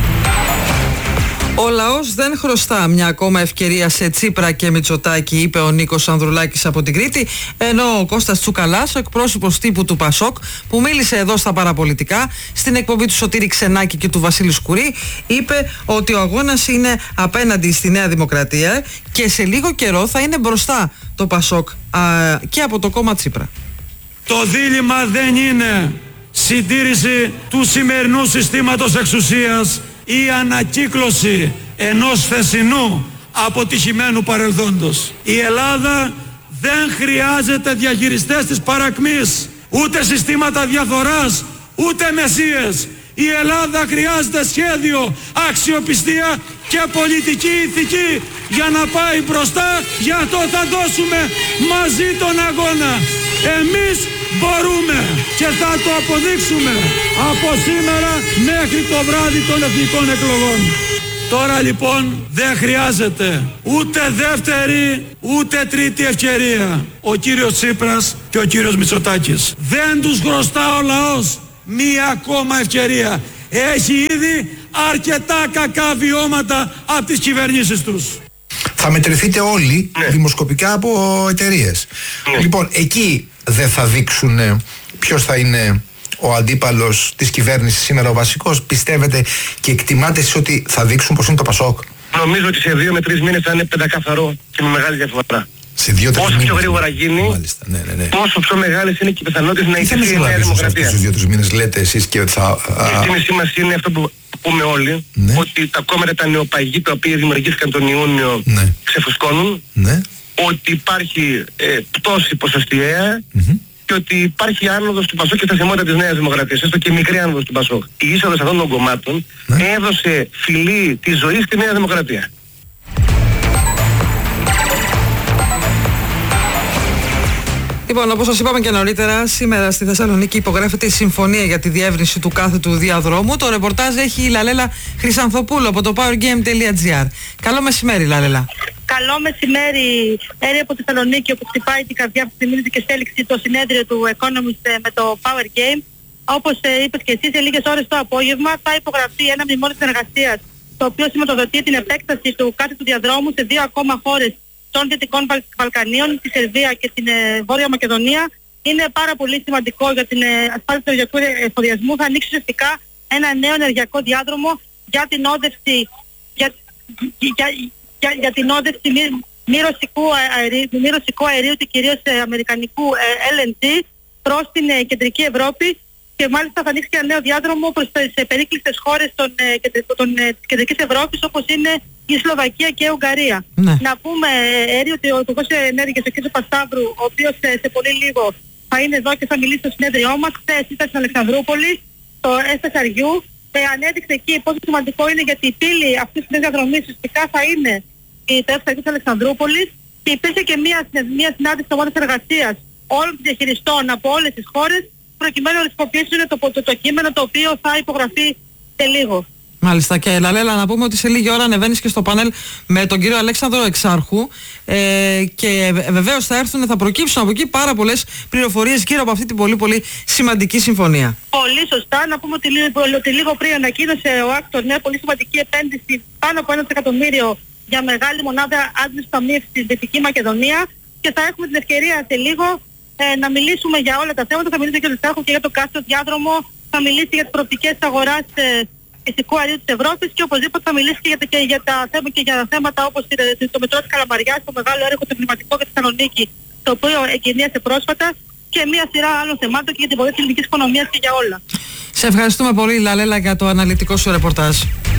Ο λαός δεν χρωστά μια ακόμα ευκαιρία σε Τσίπρα και Μητσοτάκη, είπε ο Νίκος Ανδρουλάκης από την Κρήτη, ενώ ο Κώστας Τσουκαλάς, ο εκπρόσωπος τύπου του ΠΑΣΟΚ, που μίλησε εδώ στα παραπολιτικά, στην εκπομπή του Σωτήρη Ξενάκη και του Βασίλη Σκουρί, είπε ότι ο αγώνας είναι απέναντι στη Νέα Δημοκρατία και σε λίγο καιρό θα είναι μπροστά το ΠΑΣΟΚ α, και από το κόμμα Τσίπρα. Το δίλημμα δεν είναι συντήρηση του σημερινού συστήματος εξουσίας ή ανακύκλωση ενός θεσινού αποτυχημένου παρελθόντος. Η Ελλάδα δεν χρειάζεται διαχειριστές της παρακμής, ούτε συστήματα διαφθοράς, ούτε μεσίες. Η Ελλάδα χρειάζεται σχέδιο, αξιοπιστία και πολιτική ηθική για να πάει μπροστά. Γι' αυτό θα δώσουμε μαζί τον αγώνα. Εμείς μπορούμε και θα το αποδείξουμε από σήμερα μέχρι το βράδυ των εθνικών εκλογών. Τώρα λοιπόν δεν χρειάζεται ούτε δεύτερη ούτε τρίτη ευκαιρία. Ο κύριος Τσίπρας και ο κύριος Μητσοτάκης. Δεν τους χρωστά ο λαός μία ακόμα ευκαιρία. Έχει ήδη αρκετά κακά βιώματα από τις κυβερνήσεις τους. Θα μετρηθείτε όλοι ναι. δημοσκοπικά από εταιρείες. Ναι. Λοιπόν, εκεί δεν θα δείξουν ποιος θα είναι ο αντίπαλος της κυβέρνησης σήμερα, ο βασικός? Πιστεύετε και εκτιμάτε εσείς ότι θα δείξουν πως είναι το Πασόκ? Νομίζω ότι σε δύο με τρεις μήνες θα είναι πεντακαθαρό και με μεγάλη διαφορά. Σε δύο-τρεις όσο μήνες. πιο γρήγορα γίνει, μάλιστα, ναι, ναι, ναι. τόσο πιο μεγάλες είναι και οι πιθανότητες να ιτηθεί η Νέα Δημοκρατία. Στους δύο-τρεις μήνες λέτε εσείς και ότι θα... Η εκτίμησή μας είναι αυτό που πούμε όλοι, ναι. ότι τα κόμματα τα νεοπαγή τα οποία δημιουργήθηκαν τον Ιούνιο ναι. ξεφουσκώνουν, ναι. ότι υπάρχει ε, πτώση ποσοστιαία mm-hmm. και ότι υπάρχει άνοδος του Πασόκ και στασιμότητα της Νέας Δημοκρατίας, έστω και μικρή άνοδος του Πασόκ. Η είσοδος αυτών των κομμάτων ναι. έδωσε φυλή τη ζωή στη Νέα Δημοκρατία. Λοιπόν, όπως σας είπαμε και νωρίτερα, σήμερα στη Θεσσαλονίκη υπογράφεται η συμφωνία για τη διεύρυνση του κάθετου διαδρόμου. Το ρεπορτάζ έχει η Λαλέλα Χρυσανθοπούλου από το powergame τελεία gr. Καλό μεσημέρι, Λαλέλα. Καλό μεσημέρι, Έρη από τη Θεσσαλονίκη, όπου χτυπάει την καρδιά που θυμίζει και στέλιξη το συνέδριο του Economist με το Power Game. Όπως ε, είπες και εσύ, σε λίγες ώρες το απόγευμα θα υπογραφεί ένα μνημόνιο συνεργασίας, το οποίο σηματοδοτεί την επέκταση του κάθετου διαδρόμου σε δύο ακόμα χώρες των Δυτικών Βαλκανίων, τη Σερβία και την ε, Βόρεια Μακεδονία. Είναι πάρα πολύ σημαντικό για την ε, ασφάλεια του ενεργειακού εφοδιασμού. Θα ανοίξει ουσιαστικά ένα νέο ενεργειακό διάδρομο για την όδευση, για, για, για, για την όδευση μη, μη, ρωσικού αερίου, μη ρωσικού αερίου και κυρίως ε, αμερικανικού ε, ελ εν τζι προς την ε, κεντρική Ευρώπη, και μάλιστα θα ανοίξει και ένα νέο διάδρομο προς τις ε, περίκλειστες χώρες των, ε, των, ε, της κεντρικής Ευρώπης, όπως είναι η Σλοβακία και η Ουγγαρία. Ναι. Να πούμε, Έρη, ότι ο Υπουργός Ενέργειας, ο κ. Πασταύρου, ο οποίος ε, σε πολύ λίγο θα είναι εδώ και θα μιλήσει στο συνέδριό μας, χθες ήταν στην Αλεξανδρούπολη, στο ες Αριού, ε, ανέδειξε εκεί πόσο σημαντικό είναι, γιατί η πύλη αυτής της διαδρομής ουσιαστικά θα είναι η ες Αριού της Αλεξανδρούπολης, και υπήρχε και μια, μια συνάντηση ομάδας εργασίας όλων των διαχειριστών από όλες τις χώρες, προκειμένου να χρησιμοποιήσουν το, το, το κείμενο το οποίο θα υπογραφεί σε λίγο. Μάλιστα, και Λαλέλα, να πούμε ότι σε λίγη ώρα ανεβαίνεις και στο πάνελ με τον κύριο Αλέξανδρο Εξάρχου ε, και βεβαίως θα έρθουν, θα προκύψουν από εκεί πάρα πολλές πληροφορίες γύρω από αυτή την πολύ πολύ σημαντική συμφωνία. Πολύ σωστά. Να πούμε ότι λίγο, ότι λίγο πριν ανακοίνωσε ο Άκτορ μια πολύ σημαντική επένδυση πάνω από ένα εκατομμύριο για μεγάλη μονάδα άντλησης ταμείας στη Δυτική Μακεδονία, και θα έχουμε την ευκαιρία σε λίγο ε, να μιλήσουμε για όλα τα θέματα. Θα μιλήσει και ο Εξάρχου και για το κάθετο διάδρομο, θα μιλήσει για τις προοπτικές αγοράς ε, φυσικού αερίου της Ευρώπης, και οπωσδήποτε θα μιλήσει και για, και για, τα, και για θέματα όπως το μετρό της Καλαμαριάς, το μεγάλο έργο του πνευματικού για τη Θεσσαλονίκη, το οποίο εγκαινίασε πρόσφατα, και μια σειρά άλλων θεμάτων και για την πορεία της ελληνικής οικονομίας και για όλα. Σε ευχαριστούμε πολύ, Λαλέλα, για το αναλυτικό σου ρεπορτάζ.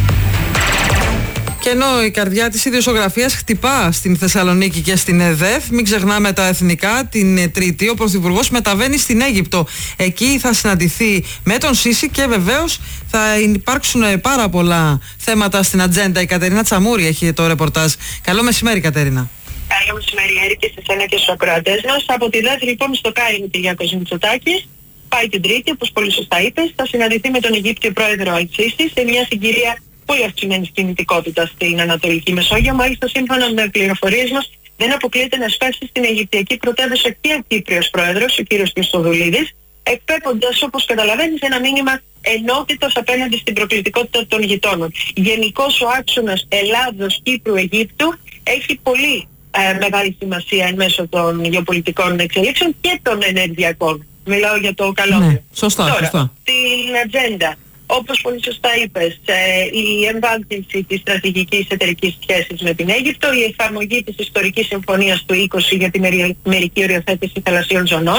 Και ενώ η καρδιά της ιδιοσιογραφίας χτυπά στην Θεσσαλονίκη και στην ΕΔΕΘ, μην ξεχνάμε τα εθνικά, την Τρίτη ο Πρωθυπουργός μεταβαίνει στην Αίγυπτο. Εκεί θα συναντηθεί με τον Σίση και βεβαίως θα υπάρξουν πάρα πολλά θέματα στην ατζέντα. Η Κατερίνα Τσαμούρη έχει το ρεπορτάζ. Καλό μεσημέρι, Κατερίνα. Καλό μεσημέρι, Έρη, και σε εσένα και στους ακροατές μας. Από τη ΔΕΘ λοιπόν στο Κάιρο Κυριάκος Μητσοτάκης. Πάει την Τρίτη, όπως πολύ σωστά είπες, θα συναντηθεί με τον Αιγύπτιο πρόεδρο Αλ-Σίση σε μια συγκυρία πολύ αυξημένη κινητικότητα στην Ανατολική Μεσόγειο. Μάλιστα, σύμφωνα με πληροφορίες μας, δεν αποκλείεται να σπεύσει στην Αιγυπτιακή πρωτεύουσα και ο Κύπριος πρόεδρος, ο κ. Χριστοδουλίδης, εκπέμποντας, όπως καταλαβαίνεις, ένα μήνυμα ενότητος απέναντι στην προκλητικότητα των γειτόνων. Γενικώς ο άξονας Ελλάδος-Κύπρου-Αιγύπτου έχει πολύ ε, μεγάλη σημασία εν μέσω των γεωπολιτικών εξελίξεων και των ενεργειακών. Μιλάω για το καλό. Ναι, σωστά, Τώρα, σωστά. Στην ατζέντα, όπως πολύ σωστά είπες, ε, η εμβάθυνση της στρατηγικής εταιρικής σχέσης με την Αίγυπτο, η εφαρμογή της ιστορικής συμφωνίας του είκοσι για τη μερική οριοθέτηση θαλασσίων ζωνών,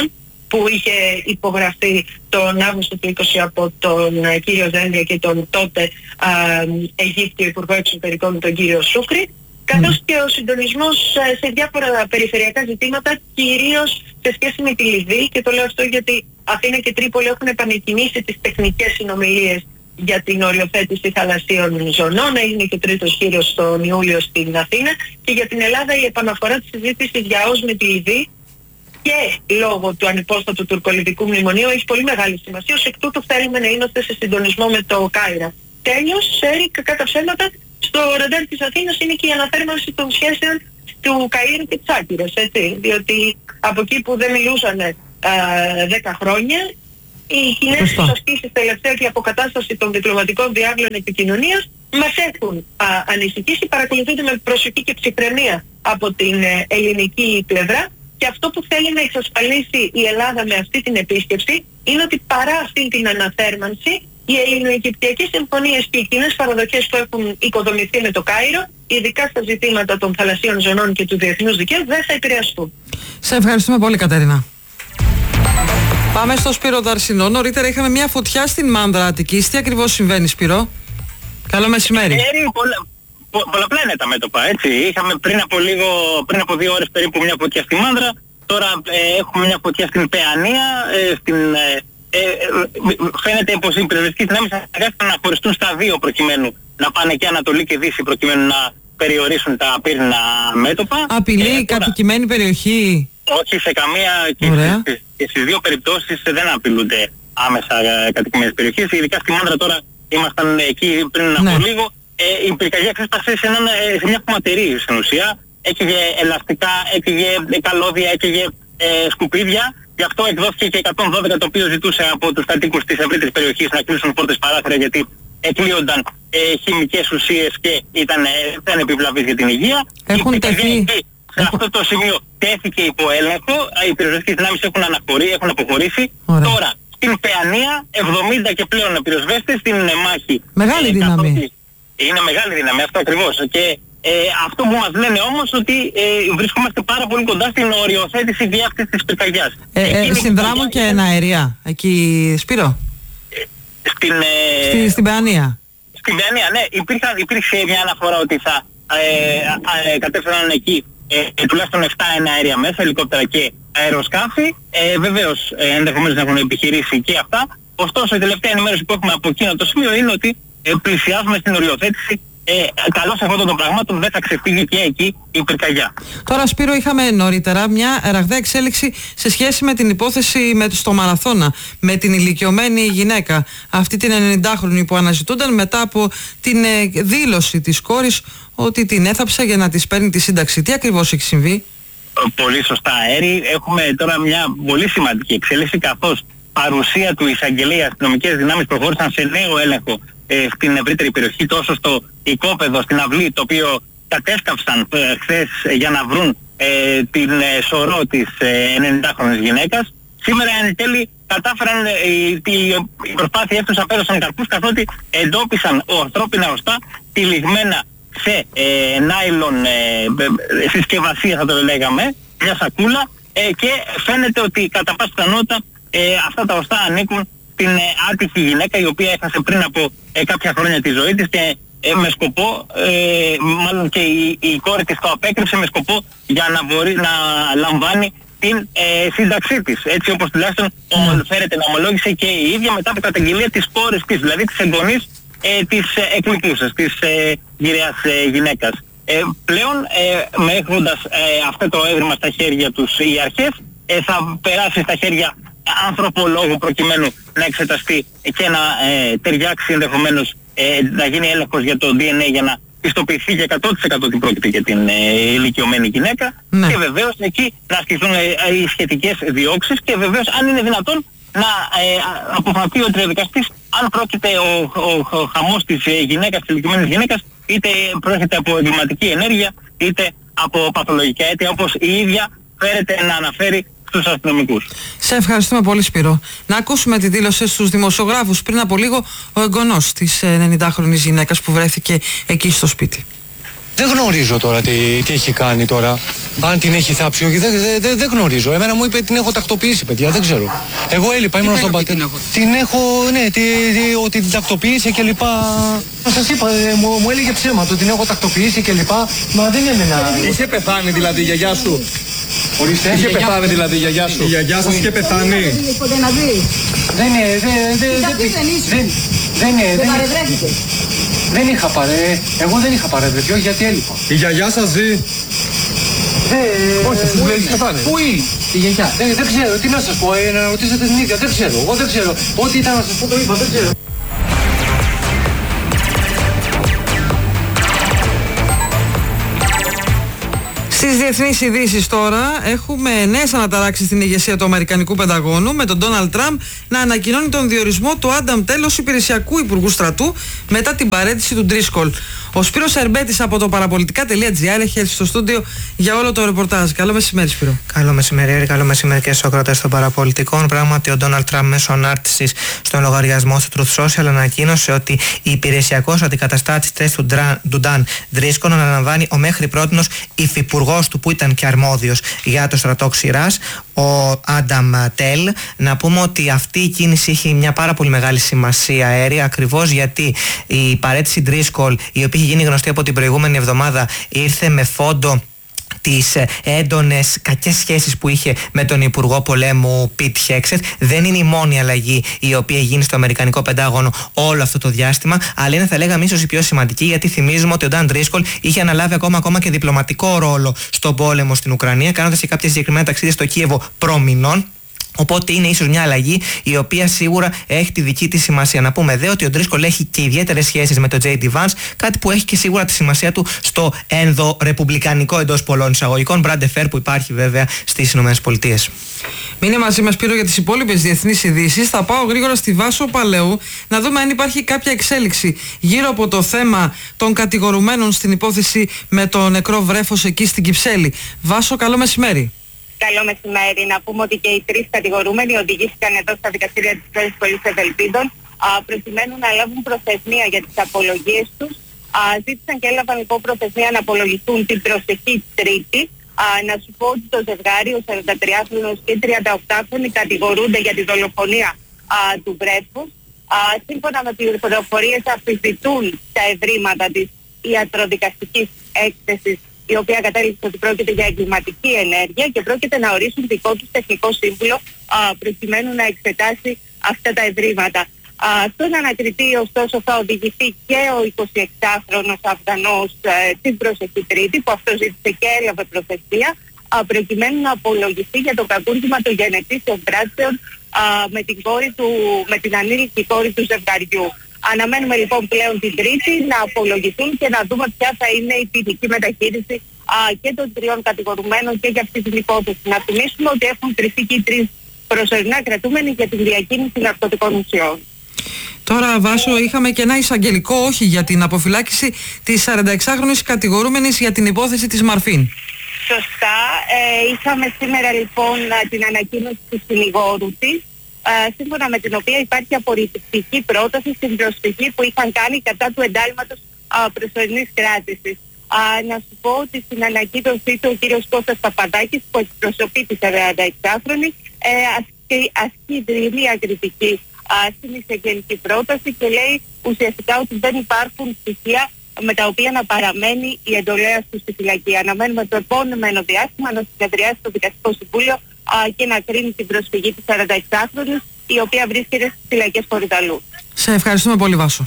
που είχε υπογραφεί τον Αύγουστο του είκοσι από τον ε, κύριο Δένδια και τον τότε ε, Αιγύπτιο Υπουργό Εξωτερικών, τον κύριο Σούκρη, καθώς mm. και ο συντονισμός ε, σε διάφορα περιφερειακά ζητήματα, κυρίως σε σχέση με τη Λιβύη, και το λέω αυτό γιατί Αθήνα και Τρίπολη έχουν επανεκκινήσει τις τεχνικές συνομιλίες για την οριοθέτηση θαλασσίων ζωνών. Έγινε και ο τρίτος γύρος τον Ιούλιο στην Αθήνα, και για την Ελλάδα η επαναφορά της συζήτησης για ΟΣ με τη Λιβύη και λόγω του ανυπόστατου τουρκολιβικού μνημονίου έχει πολύ μεγάλη σημασία. Ως εκ τούτου θέλουμε να είμαστε σε συντονισμό με το Κάιρα. Τέλος, Έρικ, κατά ψέματα, στο ραντάρ της Αθήνας είναι και η αναθέρμανση των σχέσεων του Καΐρου και της Άκυρας, έτσι, διότι από εκεί που δεν μιλούσαν δέκα χρόνια, οι Κινέζοι ασκήσεις τελευταία και η αποκατάσταση των διπλωματικών διάβλων επικοινωνίας μας έχουν α, ανησυχήσει, παρακολουθούνται με προσοχή και ψυχραιμία από την ε, ελληνική πλευρά, και αυτό που θέλει να εξασφαλίσει η Ελλάδα με αυτή την επίσκεψη είναι ότι παρά αυτή την αναθέρμανση, οι ελληνοαιγυπτιακές συμφωνίες και οι κοινές παραδοχές που έχουν οικοδομηθεί με το Κάιρο, ειδικά στα ζητήματα των θαλασσίων ζωνών και του διεθνούς δικαίου, δεν θα επηρεαστούν. Σε ευχαριστούμε πολύ, Κατερίνα. Πάμε στο Σπύρο Δαρσινό. Νωρίτερα είχαμε μια φωτιά στην Μάνδρα Αττικής. Τι ακριβώς συμβαίνει, Σπύρο? Καλό μεσημέρι. Ε, πολλα, πο, πολλαπλά είναι τα μέτωπα, έτσι. Είχαμε πριν από λίγο, πριν από δύο ώρες περίπου μια φωτιά στη Μάνδρα. Τώρα ε, έχουμε μια φωτιά στην Παιανία. Ε, στην, ε, ε, φαίνεται πως οι πυροσβεστικές δυνάμεις αναγκάστηκαν να χωριστούν στα δύο προκειμένου να πάνε και Ανατολή και Δύση, προκειμένου να περιορίσουν τα πύρνα μέτωπα. Απειλεί ε, κατοικημένη περιοχή? Όχι, σε καμία, και στις, και στις δύο περιπτώσεις δεν απειλούνται άμεσα ε, κατοικημένες περιοχές. Ειδικά στη Μάνδρα τώρα ήμασταν εκεί πριν ναι. από λίγο. Ε, η πυρκαγιά ξέσπασε σε, ε, σε μια χωματερή στην ουσία. Έκαιγε ελαστικά, έκαιγε καλώδια, έκαιγε ε, σκουπίδια. Γι' αυτό εκδόθηκε και εκατόν δώδεκα, το οποίο ζητούσε από τους κατοίκους της ευρύτερης περιοχής να κλείσουν πόρτες παράθυρα, γιατί εκλείονταν ε, χημικές ουσίες και ήταν, ε, ήταν επιβλαβείς για την υγεία. Έχουν τεθεί. Σε αυτό το σημείο τέθηκε υπό έλεγχο, οι πυροσβεστικές δυνάμεις έχουν, έχουν αποχωρήσει. Ωραία. Τώρα, στην Παιανία, εβδομήντα και πλέον πυροσβέστες στην μάχη. Μεγάλη ε, δύναμη. Καθότι, είναι μεγάλη δύναμη, αυτό ακριβώς. Και ε, αυτό που μας λένε όμως ότι ε, βρισκόμαστε πάρα πολύ κοντά στην οριοθέτηση διάκτησης της πυρκαγιάς. Ε, ε, συνδράμουν και εναέρια εκεί, Σπύρο? Ε, στην, ε, Στη, στην Παιανία. Στην Παιανία, ναι. Υπήρχε, υπήρξε μια αναφορά ότι θα ε, ε, κατέφεραν εκεί Ε, τουλάχιστον επτά εναέρια μέσα, ελικόπτερα και αεροσκάφη. Ε, βεβαίως ε, ενδεχομένως να έχουν επιχειρήσει και αυτά. Ωστόσο, η τελευταία ενημέρωση που έχουμε από εκείνο το σημείο είναι ότι ε, πλησιάζουμε στην οριοθέτηση. Ε, καλώς αυτών των πραγμάτων δεν θα ξεφύγει και εκεί η πυρκαγιά. Τώρα, Σπύρο, είχαμε νωρίτερα μια ραγδαία εξέλιξη σε σχέση με την υπόθεση με, στο Μαραθώνα, με την ηλικιωμένη γυναίκα, αυτή την ενενηντάχρονη που αναζητούνταν μετά από την ε, δήλωση της κόρης ότι την έθαψε για να της παίρνει τη σύνταξη. Τι ακριβώς έχει συμβεί? Πολύ σωστά, Έρη. Έχουμε τώρα μια πολύ σημαντική εξέλιξη, καθώς παρουσία του εισαγγελέα, αστυνομικές δυνάμεις προχώρησαν σε νέο έλεγχο ε, στην ευρύτερη περιοχή, τόσο στο οικόπεδο, στην αυλή, το οποίο κατέσκαυσαν ε, χθες ε, για να βρουν ε, την ε, σωρό της ε, ενενηντάχρονης γυναίκας. Σήμερα εν τέλει κατάφεραν, ε, οι, οι προσπάθειές τους απέδωσαν καρπούς, καθότι εντόπισαν ανθρώπινα οστά τυλιγμένα σε ε, νάιλον ε, συσκευασία, θα το λέγαμε, μια σακούλα, ε, και φαίνεται ότι κατά πάσα πιθανότητα ε, αυτά τα οστά ανήκουν στην ε, άτυχη γυναίκα, η οποία έχασε πριν από ε, κάποια χρόνια τη ζωή της, και ε, με σκοπό, ε, μάλλον και η, η κόρη της το απέκρυψε με σκοπό για να μπορεί να λαμβάνει την ε, σύνταξή της. Έτσι όπως τουλάχιστον mm. φέρεται να ομολόγησε και η ίδια μετά από καταγγελία της κόρης της, δηλαδή της εγγονής ε, της ε, εκλειπούσας, της ε, γυραιάς ε, γυναίκας. Ε, πλέον ε, με έχοντας ε, αυτό το έδρυμα στα χέρια τους οι αρχές, ε, θα περάσει στα χέρια ανθρωπολόγου προκειμένου να εξεταστεί και να ε, ταιριάξει ενδεχομένως ε, να γίνει έλεγχος για το ντι εν έι για να πιστοποιηθεί για εκατό τοις εκατό ότι πρόκειται για την ε, ηλικιωμένη γυναίκα, ναι. Και βεβαίως εκεί να ασκηθούν ε, οι σχετικές διώξεις, και βεβαίως αν είναι δυνατόν να ε, αποφανθεί ο τηλεδικαστής αν πρόκειται ο, ο, ο χαμός της ε, γυναίκας, της ηλικιωμένης γυναίκας, είτε πρόκειται από εγκληματική ενέργεια είτε από παθολογικά αίτια, όπως η ίδια φέρεται να αναφέρει στους αστυνομικούς. Σε ευχαριστούμε πολύ, Σπύρο. Να ακούσουμε τη δήλωση στους δημοσιογράφους πριν από λίγο ο εγγονός της ενενηντάχρονης γυναίκας που βρέθηκε εκεί στο σπίτι. Δεν γνωρίζω τώρα τι, τι έχει κάνει τώρα. Αν την έχει θάψει, όχι, δεν δε, δε, δε γνωρίζω. Εμένα μου είπε την έχω τακτοποιήσει, παιδιά, δεν ξέρω. Εγώ έλειπα, ήμουν στον πατέρα. Την, την έχω, ναι, τι, τι, ότι την τακτοποίησε και λοιπά. Σας είπα, ε, μου, μου έλεγε ψέματα, την έχω τακτοποιήσει και λοιπά. Μα δεν είναι ένα. Είχε πεθάνει δηλαδή η γιαγιά σου. Ορίστε. Είχε πεθάνει δηλαδή η γιαγιά σου. Η γιαγιά σας είχε πεθάνει. Δεν είναι, δεν είναι, δεν είναι. Δεν είχα παρέ, εγώ δεν είχα παρευρεθεί, γιατί έλειπα. Η γιαγιά σας ζει. Ε, όχι, σας λέει, πού είναι η γιαγιά. Δεν, δεν ξέρω, τι να σας πω, ε, να ρωτήσετε την ίδια, δεν ξέρω, εγώ δεν ξέρω. Ό,τι ήταν να σας πω το είπα, δεν ξέρω. Στις διεθνείς ειδήσεις τώρα έχουμε νέες αναταράξεις στην ηγεσία του Αμερικανικού Πενταγώνου, με τον Ντόναλντ Τραμπ να ανακοινώνει τον διορισμό του Άνταμ Τέλ ως υπηρεσιακού υπουργού στρατού μετά την παραίτηση του Ντρίσκολ. Ο Σπύρος Ερμπέτης από το παραπολιτικά τελεία τζι άρ έχει έρθει στο στούντιο για όλο το ρεπορτάζ. Καλό μεσημέρι, Σπύρο. Καλό μεσημέρι, Έρη. Καλό μεσημέρι και στους ακροατές των παραπολιτικών. Πράγματι, ο Ντόναλντ Τραμπ μέσω ανάρτησης στον λογαριασμό του Truth Social ανακοίνωσε ότι η υπηρεσιακός αντικαταστάτης του Νταν Ντρίσκολ αναλαμβάνει ο μέχρι πρότινος υφυπουργός του, που ήταν και αρμόδιος για το στρατό ξηράς, ο Άνταμ Τέλ. Να πούμε ότι αυτή η κίνηση έχει μια πάρα πολύ μεγάλη σημασία, Έρη, ακριβώς γιατί η παραίτηση Ντρίσκολ, η οποία είχε γίνει γνωστή από την προηγούμενη εβδομάδα, ήρθε με φόντο τις έντονες κακές σχέσεις που είχε με τον Υπουργό Πολέμου Πιτ Χέξετ. Δεν είναι η μόνη αλλαγή η οποία γίνει στο Αμερικανικό Πεντάγωνο όλο αυτό το διάστημα, αλλά είναι, θα λέγαμε, ίσως η πιο σημαντική, γιατί θυμίζουμε ότι ο Νταν Ντρίσκολ είχε αναλάβει ακόμα, ακόμα και διπλωματικό ρόλο στον πόλεμο στην Ουκρανία, κάνοντας και κάποια συγκεκριμένα ταξίδια στο Κίεβο προμηνών. Οπότε είναι ίσως μια αλλαγή η οποία σίγουρα έχει τη δική της σημασία. Να πούμε δε ότι ο Ντρίσκολ έχει και ιδιαίτερες σχέσεις με τον Τζέι ντι Vance, κάτι που έχει και σίγουρα τη σημασία του στο ενδορεπουμπλικανικό εντός πολλών εισαγωγικών brand affair που υπάρχει βέβαια στις ΗΠΑ. Μείνε μαζί μας, Πύρο, για τις υπόλοιπες διεθνείς ειδήσεις. Θα πάω γρήγορα στη Βάσο Παλαιού να δούμε αν υπάρχει κάποια εξέλιξη γύρω από το θέμα των κατηγορουμένων στην υπόθεση με το νεκρό βρέφος εκεί στην Κυψέλη. Βάσο, καλό μεσημέρι. Καλό μεσημέρι. Να πούμε ότι και οι τρεις κατηγορούμενοι οδηγήθηκαν εδώ στα δικαστήρια της Πρώτης Σχολής Ευελπίδων προκειμένου να λάβουν προθεσμία για τις απολογίες τους. Α, ζήτησαν και έλαβαν λοιπόν προθεσμία να απολογηθούν την προσεχή Τρίτη. Α, να σου πω ότι το ζευγάρι, ο σαραντατριάχρονος και τριανταοκτάχρονοι, κατηγορούνται για τη δολοφονία α, του βρέφους. Α, σύμφωνα με τις πληροφορίες, αμφισβητούν τα ευρήματα της ιατροδικαστικής έκθεσης, η οποία κατέληξε ότι πρόκειται για εγκληματική ενέργεια και πρόκειται να ορίσουν δικό τους τεχνικό σύμβουλο α, προκειμένου να εξετάσει αυτά τα ευρήματα. Α, στον ανακριτή, ωστόσο, θα οδηγηθεί και ο εικοσιεξάχρονος Αφγανός ε, την προσεχή Τρίτη, που αυτό ζήτησε και έλαβε προθεσμία, α, προκειμένου να απολογηθεί για το κακούργημα των γενετήσεων πράξεων με την, κόρη του, με την ανήλικη κόρη του ζευγαριού. Αναμένουμε λοιπόν πλέον την Τρίτη να απολογηθούν και να δούμε ποια θα είναι η ποινική μεταχείριση α, και των τριών κατηγορουμένων και για αυτή την υπόθεση. Να θυμίσουμε ότι έχουν κριθεί και οι τρεις προσωρινά κρατούμενοι για την διακίνηση ναρκωτικών ουσιών. Τώρα, Βάσο, είχαμε και ένα εισαγγελικό όχι για την αποφυλάκηση της σαρανταεξάχρονης κατηγορούμενης για την υπόθεση της Μαρφίν. Σωστά. Ε, είχαμε σήμερα λοιπόν την ανακοίνωση του συνηγόρου της, ε, σύμφωνα με την οποία υπάρχει απορριπτική πρόταση στην προσφυγή που είχαν κάνει κατά του εντάλματος προσωρινής κράτησης. Α, να σου πω ότι στην ανακοίνωσή του ο κύριος Κώστας Παπαδάκης, που εκπροσωπεί τη σαρανταεξάχρονη, ε, ασκεί, ασκεί δρυμία κριτική α, στην εισαγγελική πρόταση και λέει ουσιαστικά ότι δεν υπάρχουν στοιχεία με τα οποία να παραμένει η εντολέας του στη φυλακή. Αναμένουμε το επόμενο διάστημα να συνεδριάσει το Δικαστικό Συμβούλιο α, και να κρίνει την προσφυγή της σαρανταεξάχρονης, η οποία βρίσκεται στις φυλακές Κορυδαλού. Σε ευχαριστούμε πολύ, Βάσο.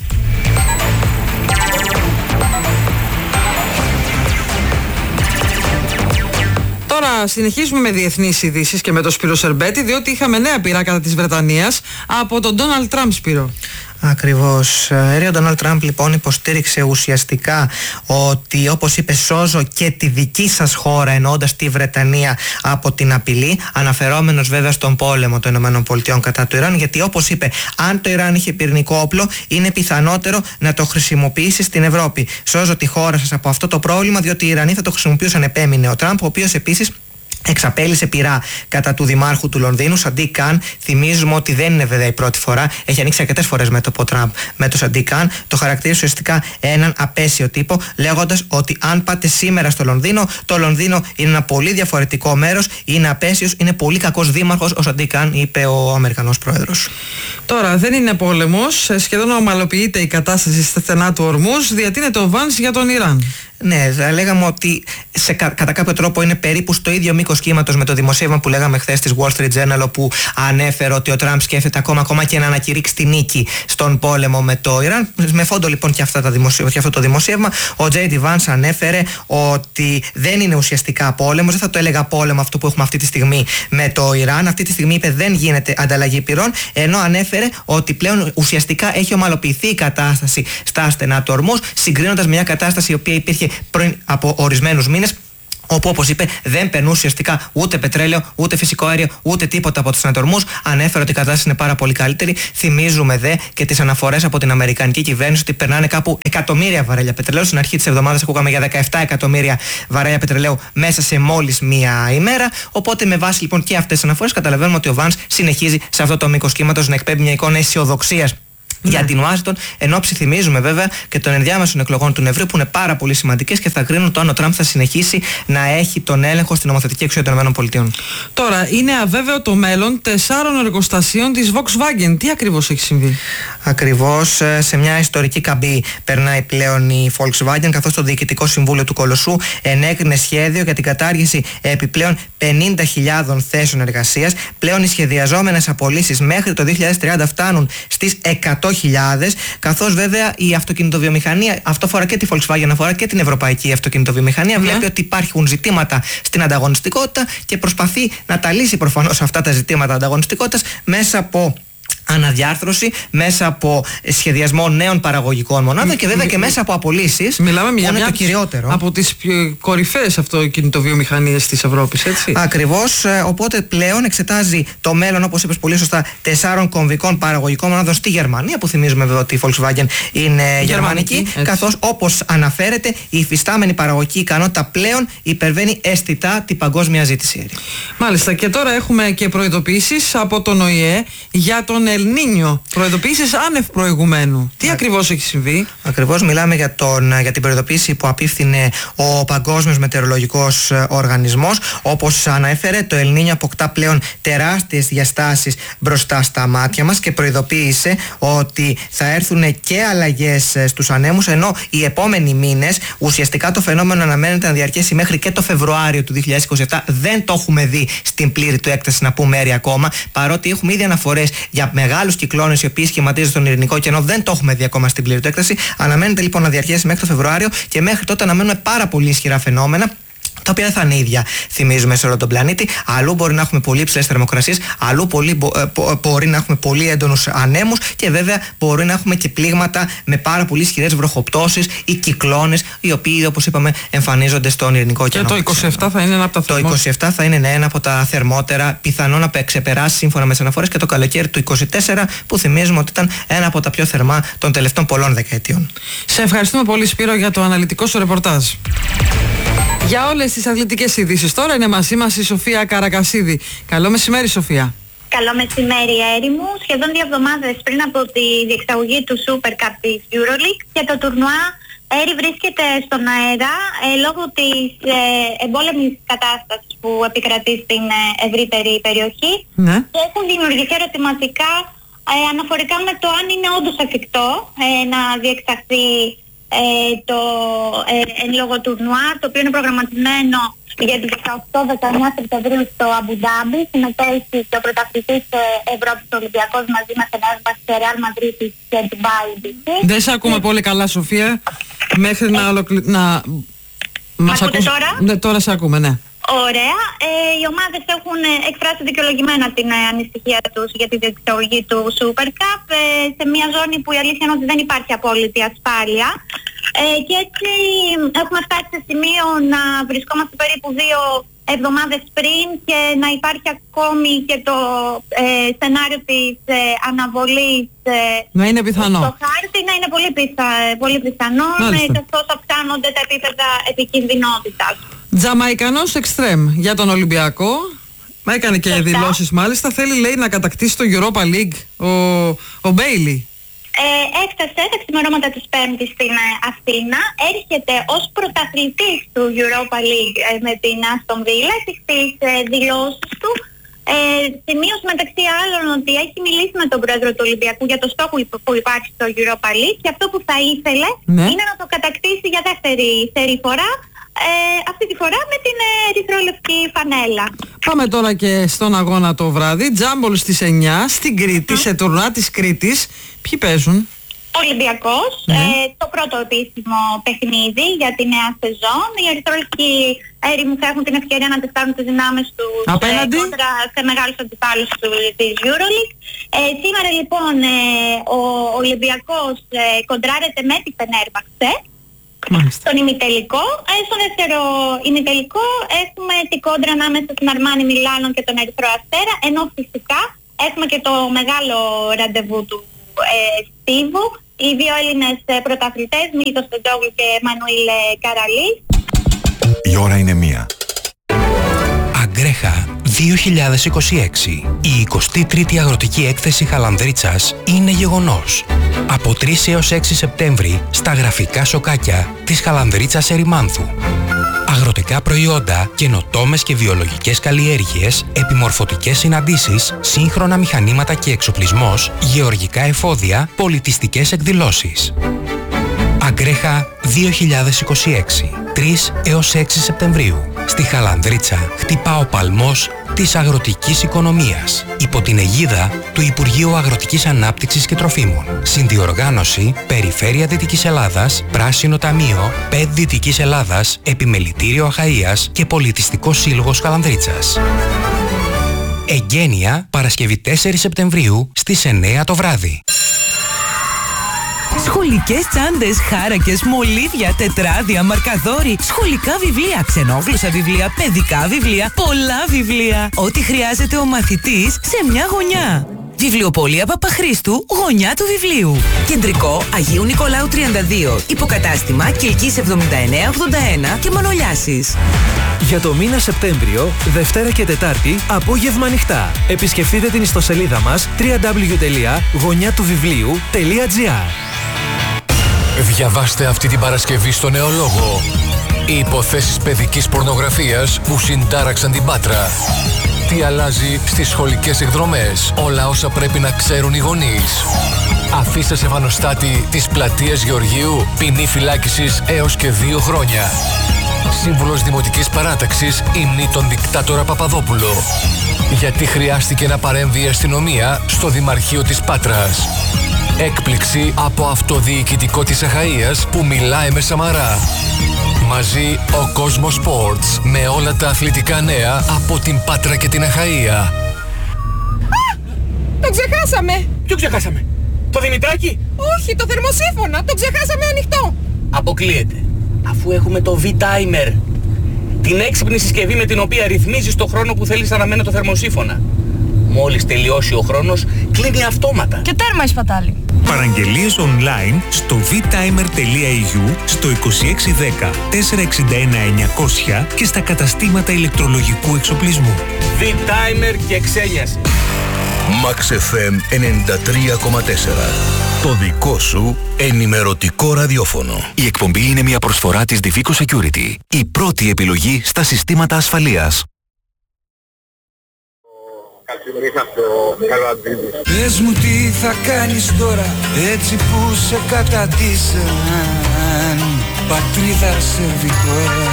Τώρα συνεχίζουμε με διεθνείς ειδήσεις και με τον Σπύρο Σερμπέτη, διότι είχαμε νέα πειρά κατά της Βρετανίας από τον Ντόναλντ Τραμπ, Σπύρο. Ακριβώς. Ο Ντόναλντ Τραμπ λοιπόν υποστήριξε ουσιαστικά ότι, όπως είπε, σώζω και τη δική σας χώρα, εννοώντας τη Βρετανία, από την απειλή, αναφερόμενος βέβαια στον πόλεμο των ΗΠΑ κατά του Ιράν, γιατί όπως είπε, αν το Ιράν είχε πυρηνικό όπλο, είναι πιθανότερο να το χρησιμοποιήσει στην Ευρώπη. Σώζω τη χώρα σας από αυτό το πρόβλημα, διότι οι Ιρανοί θα το χρησιμοποιούσαν, επέμεινε ο Τραμπ, ο οποίος επίσης εξαπέλυσε πειρά κατά του Δημάρχου του Λονδίνου, Σαντίκ Καν. Θυμίζουμε ότι δεν είναι βέβαια η πρώτη φορά. Έχει ανοίξει αρκετές φορές μέτωπο ο Τραμπ με το Σαντίκ Καν. Το χαρακτήρισε ουσιαστικά έναν απέσιο τύπο, λέγοντας ότι αν πάτε σήμερα στο Λονδίνο, το Λονδίνο είναι ένα πολύ διαφορετικό μέρος, είναι απέσιος, είναι πολύ κακός δήμαρχος ο Σαντίκ Καν, είπε ο Αμερικανός πρόεδρος. Τώρα δεν είναι πόλεμος, σχεδόν ομαλοποιείται η κατάσταση στα στενά του Ορμούζ, διατείνεται ο Βάνς για τον Ιράν. Ναι, θα λέγαμε ότι σε, κατά κάποιο τρόπο είναι περίπου στο ίδιο μήκος κύματος με το δημοσίευμα που λέγαμε χθες της Wall Street Journal, όπου ανέφερε ότι ο Τραμπ σκέφτεται ακόμα, ακόμα και να ανακηρύξει τη νίκη στον πόλεμο με το Ιράν. Με φόντο λοιπόν και, αυτά τα δημοσίευμα, και αυτό το δημοσίευμα, ο τζέι ντι Vance ανέφερε ότι δεν είναι ουσιαστικά πόλεμος, δεν θα το έλεγα πόλεμο αυτό που έχουμε αυτή τη στιγμή με το Ιράν. Αυτή τη στιγμή είπε δεν γίνεται ανταλλαγή πυρών, ενώ ανέφερε ότι πλέον ουσιαστικά έχει ομαλοποιηθεί η κατάσταση στα στενά του Ορμούζ, συγκρίνοντας με μια κατάσταση η οποία υπήρχε πριν από ορισμένους μήνες, όπου όπως είπε δεν περνούσε ουσιαστικά ούτε πετρέλαιο, ούτε φυσικό αέριο, ούτε τίποτα από τους ανατορμούς. Ανέφερε ότι η κατάσταση είναι πάρα πολύ καλύτερη. Θυμίζουμε δε και τις αναφορές από την Αμερικανική κυβέρνηση ότι περνάνε κάπου εκατομμύρια βαρέλια πετρελαίου. Στην αρχή της εβδομάδας ακούγαμε για δεκαεπτά εκατομμύρια βαρέλια πετρελαίου μέσα σε μόλις μία ημέρα. Οπότε με βάση λοιπόν και αυτές τις αναφορές καταλαβαίνουμε ότι ο Vance συνεχίζει σε αυτό το μήκος κύματος να εκπέμπει μια εικόνα αισιοδοξίας για την Ουάσιγκτον, ενώ ψιθυμίζουμε βέβαια και των ενδιάμεσων εκλογών του Νοεμβρίου που είναι πάρα πολύ σημαντικές και θα κρίνουν το αν ο Τραμπ θα συνεχίσει να έχει τον έλεγχο στην νομοθετική εξουσία των ΗΠΑ. Τώρα, είναι αβέβαιο το μέλλον τεσσάρων εργοστασίων της Volkswagen. Τι ακριβώς έχει συμβεί? Ακριβώς σε μια ιστορική καμπή περνάει πλέον η Volkswagen, καθώς το Διοικητικό Συμβούλιο του Κολοσσού ενέκρινε σχέδιο για την κατάργηση επιπλέον πενήντα χιλιάδων θέσεων εργασίας. Πλέον οι σχεδιαζόμενες απολύσεις μέχρι το δύο χιλιάδες τριάντα φτάνουν στις εκατό χιλιάδες, καθώς βέβαια η αυτοκινητοβιομηχανία, αυτό αφορά και τη Volkswagen, αφορά και την ευρωπαϊκή αυτοκινητοβιομηχανία, ναι. Βλέπει ότι υπάρχουν ζητήματα στην ανταγωνιστικότητα και προσπαθεί να τα λύσει προφανώς αυτά τα ζητήματα ανταγωνιστικότητας μέσα από αναδιάρθρωση, μέσα από σχεδιασμό νέων παραγωγικών μονάδων και βέβαια και μέσα από απολύσεις. Μιλάμε για μια το κυριότερο. Από τις κορυφαίες αυτοκινητοβιομηχανίες της Ευρώπης, έτσι. Ακριβώς. Οπότε πλέον εξετάζει το μέλλον, όπως είπες πολύ σωστά, τεσσάρων κομβικών παραγωγικών μονάδων στη Γερμανία, που θυμίζουμε βέβαια ότι η Volkswagen είναι γερμανική, γερμανική καθώς όπως αναφέρεται η υφιστάμενη παραγωγική ικανότητα πλέον υπερβαίνει αισθητά την παγκόσμια ζήτηση. Μάλιστα, και τώρα έχουμε και προειδοποιήσεις από τον Ο Η Ε για τον El Niño. Προειδοποιήσεις άνευ προηγουμένου. Τι ακριβώς έχει συμβεί? Ακριβώς μιλάμε για, τον, για την προειδοποίηση που απίφθινε ο Παγκόσμιος Μετεωρολογικός Οργανισμός. Όπως ανέφερε, το El Niño αποκτά πλέον τεράστιες διαστάσεις μπροστά στα μάτια μας και προειδοποίησε ότι θα έρθουν και αλλαγές στους ανέμους, ενώ οι επόμενοι μήνες ουσιαστικά το φαινόμενο αναμένεται να διαρκέσει μέχρι και το Φεβρουάριο του δύο χιλιάδες είκοσι επτά. Δεν το έχουμε δει στην πλήρη του έκταση, να πούμε έρη ακόμα, παρότι έχουμε ήδη αναφορές για μεγάλους κυκλώνες οι οποίοι σχηματίζονται στον Ειρηνικό ωκεανό, δεν το έχουμε δει ακόμα στην πλήρη του έκταση. Αναμένεται λοιπόν να διαρκέσει μέχρι το Φεβρουάριο και μέχρι τότε αναμένουμε πάρα πολύ ισχυρά φαινόμενα, τα οποία δεν θα είναι ίδια, θυμίζουμε, σε όλο τον πλανήτη. Αλλού μπορεί να έχουμε πολύ υψηλές θερμοκρασίες, αλλού πολύ, μπο, μπο, μπορεί να έχουμε πολύ έντονους ανέμους και βέβαια μπορεί να έχουμε και πλήγματα με πάρα πολύ ισχυρές βροχοπτώσεις ή κυκλώνες, οι οποίοι, όπως είπαμε, εμφανίζονται στον Ειρηνικό ωκεανό. Και το είκοσι επτά θα είναι ένα από τα θερμότερα. Το είκοσι επτά θα είναι ένα από τα θερμότερα, πιθανό να ξεπεράσει σύμφωνα με τις αναφορές και το καλοκαίρι του είκοσι τέσσερα, που θυμίζουμε ότι ήταν ένα από τα πιο θερμά των τελευταίων πολλών δεκαετιών. Σε ευχαριστούμε πολύ, Σπύρο, για το αναλυτικό σου ρεπορτάζ. Για όλες τις αθλητικές ειδήσεις τώρα είναι μαζί μας η Σοφία Καρακασίδη. Καλό μεσημέρι, Σοφία. Καλό μεσημέρι, Έρη μου. Σχεδόν δύο εβδομάδες πριν από τη διεξαγωγή του Super Cup της EuroLeague και το τουρνουά Έρη βρίσκεται στον αέρα ε, λόγω της ε, εμπόλεμης κατάστασης που επικρατεί στην ε, ευρύτερη περιοχή. Ναι. Και έχουν δημιουργηθεί ερωτηματικά ε, αναφορικά με το αν είναι όντως εφικτό ε, να διεξαχθεί Ε, το ε, εν λόγω τουρνουά, το οποίο είναι προγραμματισμένο για τις δεκαοκτώ με δεκαεννέα Σεπτεμβρίου στο Αμπουντάμπι. Συμμετέχει και ο πρωταθλητής ε, Ευρώπης Ολυμπιακός μαζί με την Airbus και Real Madrid και Dubai. Δεν σε ακούμε πολύ καλά, Σοφία. Μέχρι να ολοκληρώσουμε. Να... Μας ακούς τώρα? Ναι, τώρα σε ακούμε, ναι. Ωραία. Ε, οι ομάδες έχουν εκφράσει δικαιολογημένα την ε, ανησυχία τους για τη διεξαγωγή του Super Cup ε, σε μια ζώνη που η αλήθεια είναι ότι δεν υπάρχει απόλυτη ασφάλεια. Ε, και έτσι έχουμε φτάσει σε σημείο να βρισκόμαστε περίπου δύο εβδομάδες πριν και να υπάρχει ακόμη και το ε, σενάριο της ε, αναβολής ε, να είναι πιθανό. στο χάρτη, να είναι πολύ, πιθα, πολύ πιθανό, ε, καθώς αυξάνονται τα επίπεδα επικινδυνότητας. Τζαμαϊκανός εξτρέμ για τον Ολυμπιακό. Έκανε και δηλώσεις μάλιστα. Θέλει, λέει, να κατακτήσει το Europa League ο, ο Μπέιλι. Ε, έφτασε τα ξημερώματα της Πέμπτης στην ε, Αθήνα. Έρχεται ως πρωταθλητής του Europa League ε, με την Aston Villa. Στις ε, δηλώσεις του ε, σημείωσε μεταξύ άλλων ότι έχει μιλήσει με τον πρόεδρο του Ολυμπιακού για το στόχο που υπάρχει στο Europa League και αυτό που θα ήθελε ναι. είναι να το κατακτήσει για δεύτερη, δεύτερη φορά. Ε, αυτή τη φορά με την ε, ερυθρόλευκη φανέλα. Πάμε τώρα και στον αγώνα το βράδυ. Τζάμπολ στις εννιά στην Κρήτη, mm. σε τουρνουά της Κρήτης. Ποιοι παίζουν? Ολυμπιακός, ναι. ε, το πρώτο επίσημο παιχνίδι για τη νέα σεζόν. Οι ερυθρόλευκοι έρημοι θα έχουν την ευκαιρία να τεστάρουν τις δυνάμεις του απέναντι ε, κόντρα σε μεγάλους αντιπάλους του, της EuroLeague. Ε, σήμερα λοιπόν ε, ο Ολυμπιακός ε, κοντράρεται με τη Φενέρμπαξε. Στον ημιτελικό. Ε, στον δεύτερο ημιτελικό έχουμε την κόντρα ανάμεσα στην Αρμάνι Μιλάνο και τον Ερυθρό Αστέρα, ενώ φυσικά έχουμε και το μεγάλο ραντεβού του ε, Στίβου. Οι δύο Έλληνες ε, πρωταθλητές, Μίλτος Τεντόγλου και Μανουήλ Καραλής. Η ώρα είναι μία. Αγκρέχα δύο χιλιάδες είκοσι έξι. Η εικοστή τρίτη Αγροτική Έκθεση Χαλανδρίτσας είναι γεγονός. Από τρεις έως έξι Σεπτέμβρη στα γραφικά σοκάκια της Χαλανδρίτσας Ερημάνθου. Αγροτικά προϊόντα, καινοτόμες και βιολογικές καλλιέργειες, επιμορφωτικές συναντήσεις, σύγχρονα μηχανήματα και εξοπλισμός, γεωργικά εφόδια, πολιτιστικές εκδηλώσεις. Αγκρέχα δύο χιλιάδες είκοσι έξι. τρεις έως έξι Σεπτεμβρίου. Στη Χαλανδρίτσα χτυπά ο παλμός της αγροτικής οικονομίας υπό την αιγίδα του Υπουργείου Αγροτικής Ανάπτυξης και Τροφίμων. Συνδιοργάνωση Περιφέρεια Δυτικής Ελλάδας, Πράσινο Ταμείο, ΠΕΔ Δυτικής Ελλάδας, Επιμελητήριο Αχαΐας και Πολιτιστικός Σύλλογος Χαλανδρίτσας. Εγγένεια Παρασκευή τέσσερις Σεπτεμβρίου στις εννιά το βράδυ. Σχολικές τσάντες, χάρακες, μολύβια, τετράδια, μαρκαδόροι, σχολικά βιβλία, ξενόγλωσσα βιβλία, παιδικά βιβλία, πολλά βιβλία. Ό,τι χρειάζεται ο μαθητής σε μια γωνιά. Βιβλιοπωλεία Παπαχρήστου, γωνιά του βιβλίου. Κεντρικό Αγίου Νικολάου τριάντα δύο. Υποκατάστημα Κιλκής εβδομήντα εννέα ογδόντα ένα και Μανολιάσης. Για το μήνα Σεπτέμβριο, Δευτέρα και Τετάρτη, απόγευμα ανοιχτά. Επισκεφτείτε την ιστοσελίδα μας double-u double-u double-u τελεία γωνιά του βιβλίου τελεία τζι άρ. Διαβάστε αυτή την Παρασκευή στο Νεολόγο. Οι υποθέσεις παιδικής πορνογραφίας που συντάραξαν την Πάτρα. Τι αλλάζει στις σχολικές εκδρομές. Όλα όσα πρέπει να ξέρουν οι γονείς. Αφήστε σε βανοστάτη της πλατείας Γεωργίου. Ποινή φυλάκισης έως και δύο χρόνια. Σύμβουλος Δημοτικής Παράταξης υμνεί τον δικτάτορα Παπαδόπουλο. Γιατί χρειάστηκε να παρέμβει η αστυνομία στο Δημαρχείο της Πάτρας. Έκπληξη από αυτοδιοικητικό της Αχαΐας που μιλάει με Σαμαρά. Μαζί ο Κόσμος Sports με όλα τα αθλητικά νέα από την Πάτρα και την Αχαΐα. Α! Το ξεχάσαμε! Ποιο ξεχάσαμε? Το Δημητράκη? Όχι, το θερμοσύφωνα! Το ξεχάσαμε ανοιχτό! Αποκλείεται. Αφού έχουμε το V-Timer. Την έξυπνη συσκευή με την οποία ρυθμίζεις το χρόνο που θέλεις να αναμένει το θερμοσύφωνα. Μόλις τελειώσει ο χρόνος, κλείνει αυτόματα. Και τέρμα η σπατάλη. Παραγγελίες online στο vtimer τελεία ι γιου, στο είκοσι έξι δέκα τετρακόσια εξήντα ένα εννιακόσια και στα καταστήματα ηλεκτρολογικού εξοπλισμού. V-Timer και ξένιαση. Max εφ εμ ενενήντα τρία κόμμα τέσσερα. Το δικό σου ενημερωτικό ραδιόφωνο. Η εκπομπή είναι μια προσφορά της Divico Security, η πρώτη επιλογή στα συστήματα ασφαλείας. Πες μου τι θα κάνεις τώρα, έτσι που σε καταντήσαν. Πατρίδα σερβιτόρα.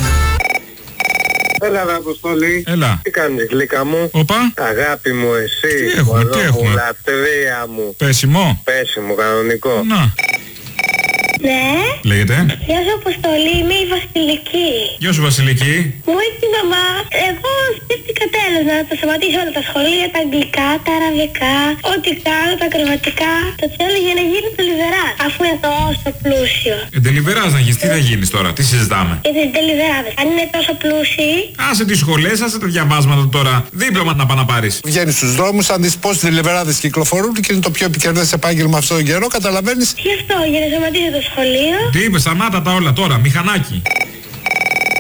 Έλα ρε Αποστολή. Έλα. Τι κάνεις γλύκα μου? Οπα. Αγάπη μου εσύ. Τι έχουμε, τι έχουμε? Λατρεία μου. Πέσιμο. Πέσιμο κανονικό. Να. Ναι. Λέγεται. Γεια σου Αποστολή, είμαι η Βασιλική. Γεια σου Βασιλική. Μου έτσι μαμά, εγώ σκέφτηκα τέλος να τα σταματήσω όλα τα σχολεία, τα αγγλικά, τα αραβικά, ό,τι κάνω, τα ακροβατικά. Το θέλω για να γίνει τελιβεράς, αφού είναι τόσο πλούσιο. Ε, τελιβεράς να γίνεις, τι θα γίνεις τώρα, τι συζητάμε? Για τις τελιβεράδες, αν είναι τόσο πλούσιοι. Άσε τις σχολές, άσε τα διαβάσματα τώρα. Δίπλωμα να πάνε να πάρεις. Βγαίνεις στους δρόμους, αν δεις πόσοι τελιβεράδες κυκλοφορούν και είναι το πιο επικερδές επάγγελμα αυτόν τον καιρό, καταλαβαίνεις. Γι' αυτό, για να σταματήσω το σχολείο. Τι είπε, σταμάτα τα όλα τώρα, μηχανάκι.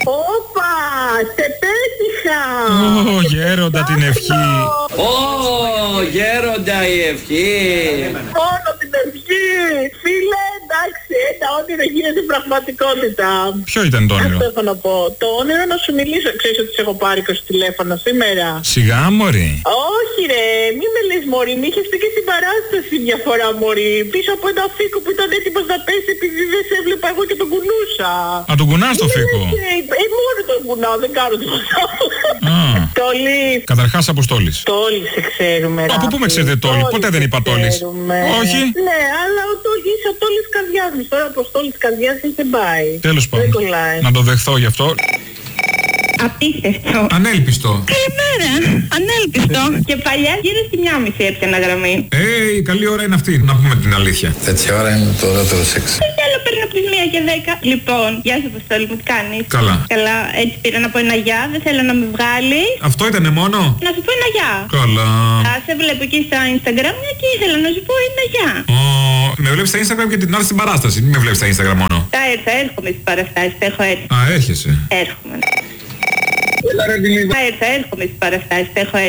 Όπα, σε πέτυχα. Ω, γέροντα την ευχή. Ω, γέροντα η ευχή. Μόνο την ευχή. Φίλε, εντάξει, τα όνειρα γίνεται πραγματικότητα. Ποιο ήταν το όνειρο? Αυτό έχω να πω. Το όνειρο να σου μιλήσω. Ξέρεις ότι σε έχω πάρει είκοσι τηλέφωνο σήμερα? Σιγά, μωρή. Όχι ρε, μη με λες μωρή, μη είχες πει και στην παράσταση μια φορά μωρή. Πίσω από ένα φίκο που ήταν έτοιμος να πέσει επειδή δεν σε έβλεπα εγώ και τον κουνούσα. Α, τον κουνάς το φίκο? Ε, μόνο τον κουνάω, δεν κάνω τίποτα. Τόλης. Καταρχάς Αποστόλης. Τόλης σε ξέρουμε. Από πού με ξέρετε Τόλη? Ποτέ δεν είπα Τόλης. Όχι. Ναι, αλλά ο Τόλης είσαι ο Τόλης καρδιάς μου. Τώρα από Τόλης καρδιάς δεν πάει. Τέλος πάντων. Να το δεχθώ γι' αυτό. Απίστευτο. Ανέλπιστο. Καλημέρα. Ανέλπιστο. Και παλιά γύρω στη μια μισή έπιανα γραμμή. Ε, η καλή ώρα είναι αυτή, να πούμε την αλήθεια. Τέτοια ώρα είναι το ωραίο σεξ. Τι άλλο παίρνω από τις μία και δέκα. Λοιπόν, γεια σου Αποστόλη μου, τι κάνεις? Καλά. Καλά, έτσι πήρα να πω ένα γεια, δεν θέλω να με βγάλεις. Αυτό ήτανε μόνο? Να σου πω ένα γεια. Καλά. Α, σε βλέπω εκεί στα Instagram και ήθελα να σου πω ένα γεια. Ω, με βλέπεις στα Instagram και την άλλη στην παράσταση, μην με βλέπεις στα Instagram μόνο. Θα έρθω, έρχομαι στις παραστάσεις, θα έχω έρθει. Α, έρχεσαι. Έρχομαι. Θα έρθω, έρχομαι στις παραστάσεις, θα έχω έρθει.